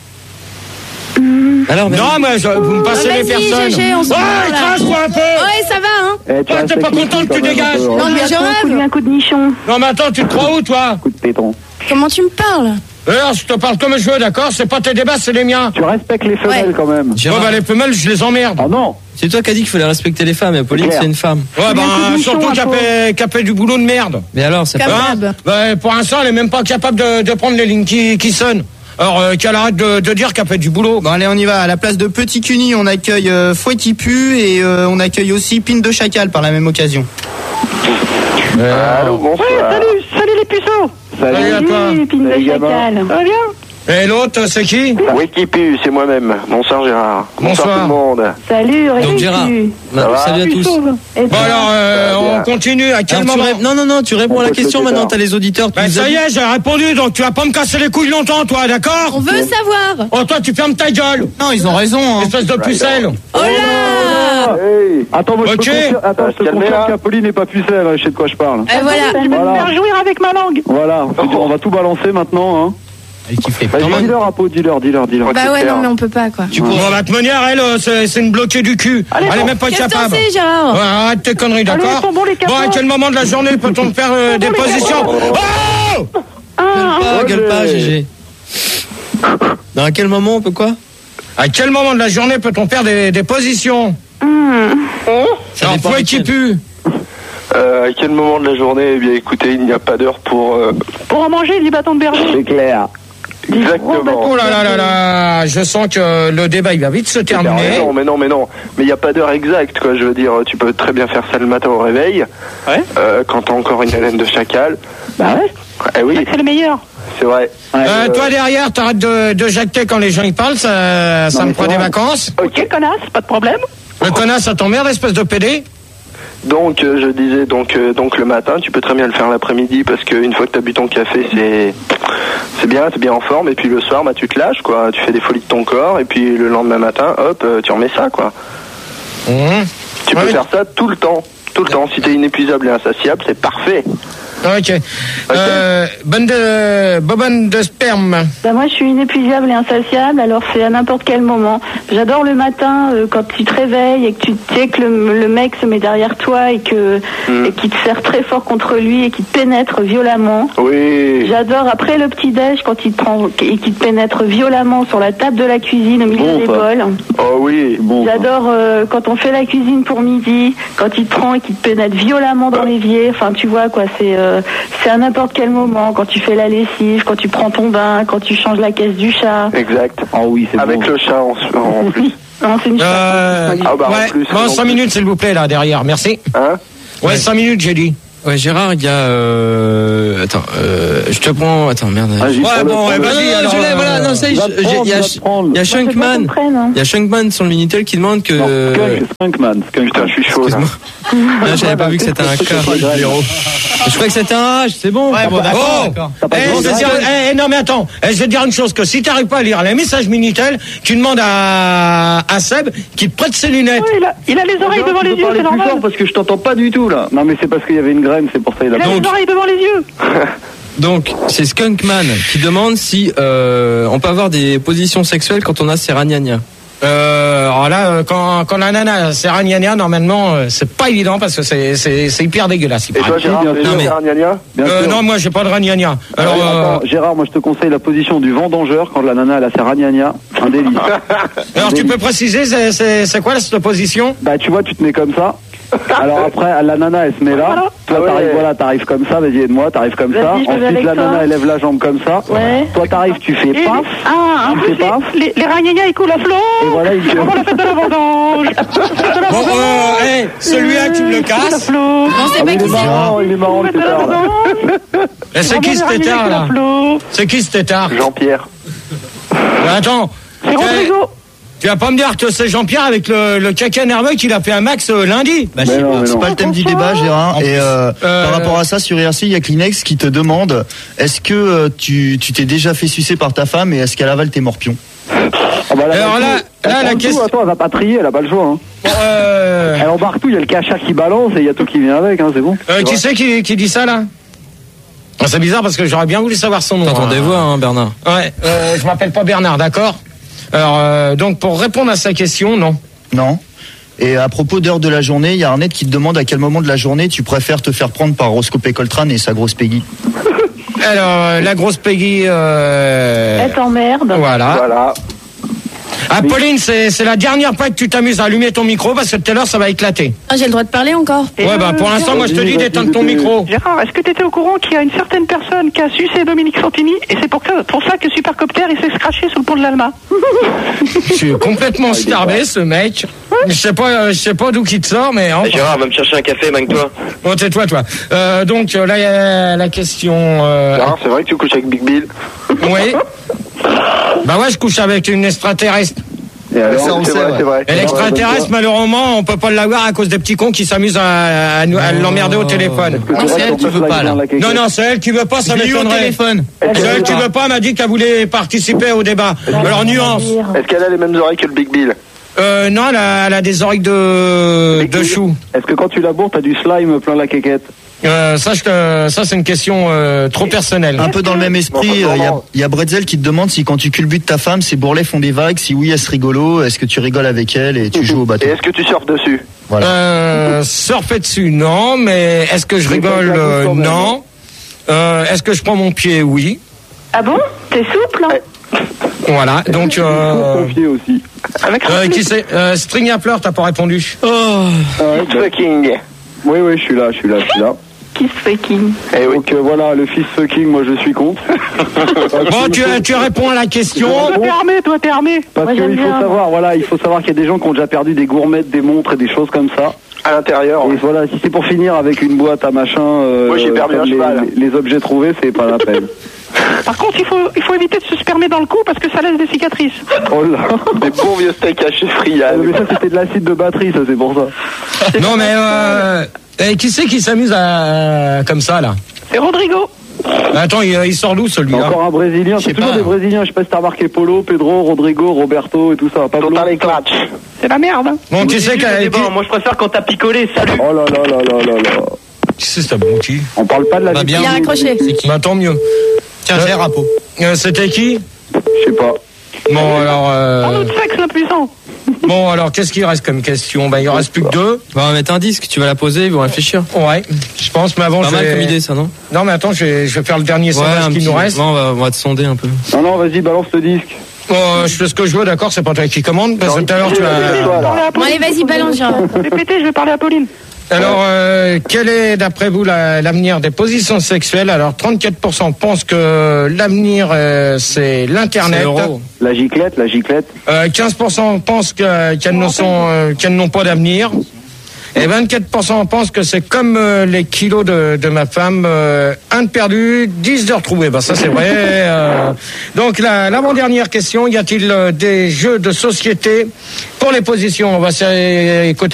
Alors Bernard. Non, mais je- vous me passez Oh, les vas-y, personnes. G G, on se Ouais, parle, là. crache-toi un peu. Ouais, ça va, hein. Eh, tu Toi, restes t'es pas avec les content filles que tu quand même, dégages. un peu, hein. Non, mais je Un coup de rêve. un coup de nichon. Non, mais attends, tu te crois où, toi? Coup de péton. Comment tu me parles? Alors, je te parle comme je veux, d'accord? C'est pas tes débats, c'est les miens. Tu respectes les femelles Ouais. quand même. Ouais, Gérard, bah, les femelles, je les emmerde. Ah non. c'est toi qui as dit qu'il fallait respecter les femmes, et Pauline Claire. c'est une femme. Ouais, bah, un coup de nichon, surtout un qu'elle peu. fait, qu'elle fait du boulot de merde. Mais alors, c'est Comme pas. Hein d'hab. Bah, pour l'instant, elle est même pas capable de, de prendre les lignes qui, qui sonnent. Alors, euh, qu'elle arrête de, de dire qu'elle fait du boulot. Bon allez, on y va. À la place de Petit Cuny, on accueille euh, Fouet qui pue et euh, on accueille aussi Pine de Chacal par la même occasion. Allô, bonsoir. Salut, salut les puceaux. Salut à toi. Salut, Pine de Salut, gamin. Chacal. Ça va bien? Et l'autre, c'est qui? Wikipu, c'est moi-même. Bonsoir Gérard. Bonsoir. tout le monde. Salut, Donc Rémi. Gérard. Ça va Salut à tous. Et Bon, toi? alors, euh, Ça va bien. on continue. À quel Alors, tu moment? ré- Non, non, non, tu réponds On à la peut se question laisser maintenant, tard. t'as les auditeurs. Tu Ben, nous as ça y dit- est, j'ai répondu, donc tu vas pas me casser les couilles longtemps, toi, d'accord? On veut savoir. Oh, toi, tu fermes ta gueule, Non, ils ont raison. Hein. espèce de pucelle. Oh là. Hey. Attends, moi je Ok. te confirme, attends, je te Se calmer, confirme là. qu'Apolline n'est pas pucelle, hein, je sais de quoi je parle. Et voilà. Je vais me Voilà. faire jouir avec ma langue. Voilà, on va tout balancer maintenant. Hein. Elle kiffe les Vas-y, putes. dis-leur, Apo, dis-leur, dis-leur, dis-leur. Bah ouais, non, mais on peut pas, quoi. Tu pourras la te mener, elle, euh, c'est c'est une bloquée du cul. Allez, elle est bon. même pas Qu'est-ce que t'en capable. sais, Gérard? Ouais, arrête tes conneries, Allez, d'accord? ils sont bons, les Bon, capots. à quel moment de la journée peut-on faire euh, des les positions? capots. Oh! Gueule Ah, pas, gueule pas, Olé. G G. Dans à quel moment on peut quoi? À quel moment de la journée peut-on faire des, des positions? Ça Alors, dépend fouet de qui quel. pue. Euh, à quel moment de la journée? Eh bien, écoutez, il n'y a pas d'heure pour. euh, pour en manger du bâton de berger. C'est clair. Exactement. Oh là là là là, je sens que le débat il va vite se T'as terminer. raison, mais non, mais non. Mais il n'y a pas d'heure exacte, quoi. Je veux dire, tu peux très bien faire ça le matin au réveil. Ouais. Euh, quand t'as encore une haleine de chacal. Bah ouais. Eh oui, C'est le meilleur. c'est vrai. Euh, Euh, toi derrière, t'arrêtes de, de jacter quand les gens y parlent, ça, ça Non, me mais prend c'est des vrai. vacances. Ok, connasse, pas de problème. Le connasse, ça t'emmerde, espèce de pédé. Donc, euh, je disais, donc, euh, donc le matin, tu peux très bien le faire l'après-midi parce qu'une fois que t'as bu ton café, c'est, c'est bien, t'es bien en forme. Et puis le soir, bah, tu te lâches, quoi. Tu fais des folies de ton corps. Et puis le lendemain matin, hop, euh, tu remets ça, quoi. Mmh. Tu Ouais. peux faire ça tout le temps. Tout le temps. Si t'es inépuisable et insatiable, c'est parfait. Ok. Euh, bonne de, bobonne de sperme. Bah moi je suis inépuisable et insatiable, alors c'est à n'importe quel moment. J'adore le matin euh, quand tu te réveilles et que tu sais que le, le mec se met derrière toi et que Mm. et qu'il te serre très fort contre lui et qu'il te pénètre violemment. Oui. J'adore après le petit déj quand il te prend et qu'il te pénètre violemment sur la table de la cuisine au milieu Bon, des ça. bols. Oh oui. Bon, ça. J'adore euh, quand on fait la cuisine pour midi, quand il te prend et qu'il te pénètre violemment dans l'évier. Enfin, tu vois quoi, c'est euh, c'est à n'importe quel moment. Quand tu fais la lessive, quand tu prends ton bain, quand tu changes la caisse du chat. Exact. Ah oui, c'est Avec bon. le chat en, en plus. Non, c'est une Euh, Ah bah, en ouais. plus, Bon, en cinq plus. minutes s'il vous plaît là derrière, merci. Hein? Ouais, cinq minutes j'ai dit. Ouais, Gérard, il y a. Euh... Attends, euh... je te prends. Attends, merde. Vas-y, Ouais, prends-le, bon, prends-le. ouais, Non, non, vas-y, non, alors, je l'ai, euh, voilà, non, ça y est, va je- te prendre, il y a, va te prendre. il y a Shunkman, hein. il y a Shunkman sur le Minitel qui demande que. Non, Skunk, Skunkman. Skunk. Putain, je suis chaud là. Excuse-moi. Non, j'avais pas vu que c'était un K. Je crois que c'était un H, c'est bon. Ouais, bon, d'accord, Oh d'accord. T'as pas Eh, besoin je de veux dire, règles. eh, eh, non mais attends, eh, je vais te dire une chose, que si t'arrives pas à lire les messages Minitel, tu demandes à, à Seb qu'il te prête ses lunettes. Oui, il a, il a les oreilles devant Tu les peux yeux, parler c'est plus normal. fort parce que je t'entends pas du tout là. Non mais c'est parce qu'il y avait une graine, c'est pour ça il a Il a Donc- les oreilles devant les yeux. Donc, c'est Skunkman qui demande si euh, on peut avoir des positions sexuelles quand on a ses ragnagnas. Euh, alors là, euh, quand, quand la nana c'est ragnagna, normalement, euh, c'est pas évident parce que c'est, c'est, c'est hyper dégueulasse. il Et toi, paraît. Gérard, bien t'es sûr. déjà Non, mais- fait un gna-gna? Bien Euh, sûr. non, moi j'ai pas de ragnagna. Alors, Ouais, euh, attends, Gérard, moi je te conseille la position du vendangeur quand la nana elle a sa ragnagna. Un délice. alors tu peux préciser, c'est, c'est, c'est quoi cette position? Bah tu vois, tu te mets comme ça Alors après, la nana, elle se met là. Toi, Ah ouais. t'arrives, voilà, t'arrives comme ça, vas-y, aide-moi, t'arrives comme ça. Vas-y, je vais Ensuite, avec la toi. nana, elle lève la jambe comme ça. Ouais. Toi, t'arrives, tu fais Et- paf. Ah, en Tu plus, fais paf. les, les ragnagnas, ils coulent à flot. Et voilà, il Avant la fête de la vendange. Bon, euh, hey, celui-là, tu me le casses. Non, c'est Ah, pas mais il qui est marrant, il est marrant, le tétard, là. Et c'est qui ce tétard, là? C'est qui ce tétard? Jean-Pierre. Mais attends. C'est Rodrigo. Tu vas pas me dire que c'est Jean-Pierre avec le, le caca nerveux qu'il a fait un max euh, lundi? Bah, je sais pas, c'est pas le thème du débat, Gérard. Et euh, Euh, par rapport à ça, sur R C, il y a Kleenex qui te demande est-ce que euh, tu tu t'es déjà fait sucer par ta femme et est-ce qu'elle avale tes morpions? Ah bah, Alors là, elle là, prend la tout, question- Attends, elle va pas trier, elle a pas le choix. Hein. Euh, Elle embarque tout, il y a le cacha qui balance et il y a tout qui vient avec, hein, c'est bon. euh, qui c'est qui, qui dit ça, là? Ah, c'est bizarre parce que j'aurais bien voulu savoir son nom. T'entends des voix, hein, Bernard. Ouais, euh, je m'appelle pas Bernard, d'accord? Alors, euh, donc, pour répondre à sa question, non. Non. Et à propos d'heure de la journée, il y a Arnett qui te demande à quel moment de la journée tu préfères te faire prendre par Roscoe Coltrane et sa grosse Peggy. Alors, euh, la grosse Peggy... Euh... Elle t'emmerde. Voilà. Voilà. Ah, Pauline, c'est c'est la dernière fois que tu t'amuses à allumer ton micro parce que tout à l'heure, ça va éclater. Ah, j'ai le droit de parler encore. Ouais, bah, pour l'instant, moi, je te dis d'éteindre ton micro. Gérard, est-ce que tu étais au courant qu'il y a une certaine personne qui a sucé Dominique Santini et c'est pour, que- pour ça que Supercopter il s'est scratché sous le pont de l'Alma? Je suis complètement starbé, ce mec. Je sais pas, euh, je sais pas d'où qu'il te sort, mais enfin. Gérard, va me chercher un café, manque-toi. Bon, tais-toi, toi. Euh, donc, euh, là, il y a la question... Euh... Gérard, c'est vrai que tu couches avec Big Bill? Oui. Bah ouais, je couche avec une extraterrestre. Et alors, Ça, on c'est sait, vrai, ouais. c'est vrai. Et l'extraterrestre, malheureusement, on peut pas l'avoir à cause des petits cons qui s'amusent à, à, nous- à l'emmerder au téléphone. Non, c'est elle qui veut pas, là. Non, non, c'est elle qui veut pas, ça Je l'ai eu au m'étonnerait. téléphone. C'est elle qui veut pas, elle m'a dit qu'elle voulait participer au débat. Alors, nuance. Est-ce qu'elle a les mêmes oreilles que le Big Bill? Euh, non, elle a, elle a des oreilles de, de chou. Est-ce que quand tu laboures, t'as du slime plein la quéquette? Euh, ça, je te- ça, c'est une question euh, trop personnelle. Un peu dans le même esprit, euh, il y a, il y a Bretzel qui te demande si quand tu culbutes ta femme, ses bourrelets font des vagues, si oui, est-ce rigolo, est-ce que tu rigoles avec elle et tu joues au bateau? Et est-ce que tu surfes dessus? Voilà. Euh, surfer dessus, non, mais est-ce que je rigole? euh, Non. Euh, est-ce que je prends mon pied? Oui. Ah bon? T'es souple, hein? Voilà, donc... Euh, Confié aussi. Avec euh, qui c'est euh, String à pleurs, t'as pas répondu. Ah ouais, bah, Fucking. oui, oui, je suis là, je suis là, je suis là. Kiss fucking. Eh oui. Donc euh, voilà, le fils fucking, moi je suis contre. Bon, tu, tu réponds à la question. Toi, t'es armé, toi, t'es armé. Parce Moi, qu'il j'aime faut bien. savoir, voilà, il faut savoir qu'il y a des gens qui ont déjà perdu des gourmettes, des montres et des choses comme ça. À l'intérieur. Et voilà, si c'est pour finir avec une boîte à machin, euh, Moi, j'ai perdu comme un les, cheval. les- les objets trouvés, c'est pas la peine. Par contre, il faut, il faut éviter de se spermer dans le cou parce que ça laisse des cicatrices. Oh là. Des bons vieux steaks hachés Ah, friables. mais ça c'était de l'acide de batterie, ça c'est pour ça. Non, mais... Euh, eh, qui c'est qui s'amuse à, comme ça, là? C'est Rodrigo. Attends, il, il sort d'où, celui-là? Encore un Brésilien, Je sais c'est toujours pas. des Brésiliens, je sais pas si t'as remarqué Polo, Pedro, Rodrigo, Roberto et tout ça. Pablo. Total éclatch. C'est la merde. Hein. Bon, tu sais qu'elle... Qui, Moi, je préfère quand t'as picolé, salut. Oh là là là là là là. qui c'est, cet abruti? On parle pas de la Va vie bien. Il a raccroché. Bah, tant mieux. Tiens, j'ai un rapport. Euh, C'était qui? Je sais pas. Bon, alors... Un Euh, autre sexe impuissant. bon, alors, qu'est-ce qu'il reste comme question? Bah, il en reste plus que deux. On va mettre un disque, tu vas la poser, ils vont réfléchir. Ouais, je pense, mais avant, Pas je mal vais... comme idée, ça, non? Non, mais attends, je vais, je vais faire le dernier sondage un qui petit- nous reste. non, on, va, on va te sonder un peu. Non, non, vas-y, balance le disque. Bon, euh, je fais ce que je veux, d'accord? C'est pas toi qui commande, parce que tout à l'heure, tu as... Bon, allez, vas-y, balance, Gérard. Répétez, je vais parler à Pauline. Alors, euh, quel est, d'après vous, la- l'avenir des positions sexuelles? Alors, trente-quatre pour cent pensent que l'avenir, euh, c'est l'Internet. C'est l'euro. La giclette, la giclette. Euh, quinze pour cent pensent que- qu'elles ne sont, euh, qu'elles n'ont pas d'avenir. Et vingt-quatre pour cent pensent que c'est comme euh, les kilos de, de ma femme, euh, un de perdu, dix de retrouvé. Ben ça c'est vrai. euh. Donc la, l'avant-dernière question, y a-t-il euh, des jeux de société pour les positions? On va s'écouter.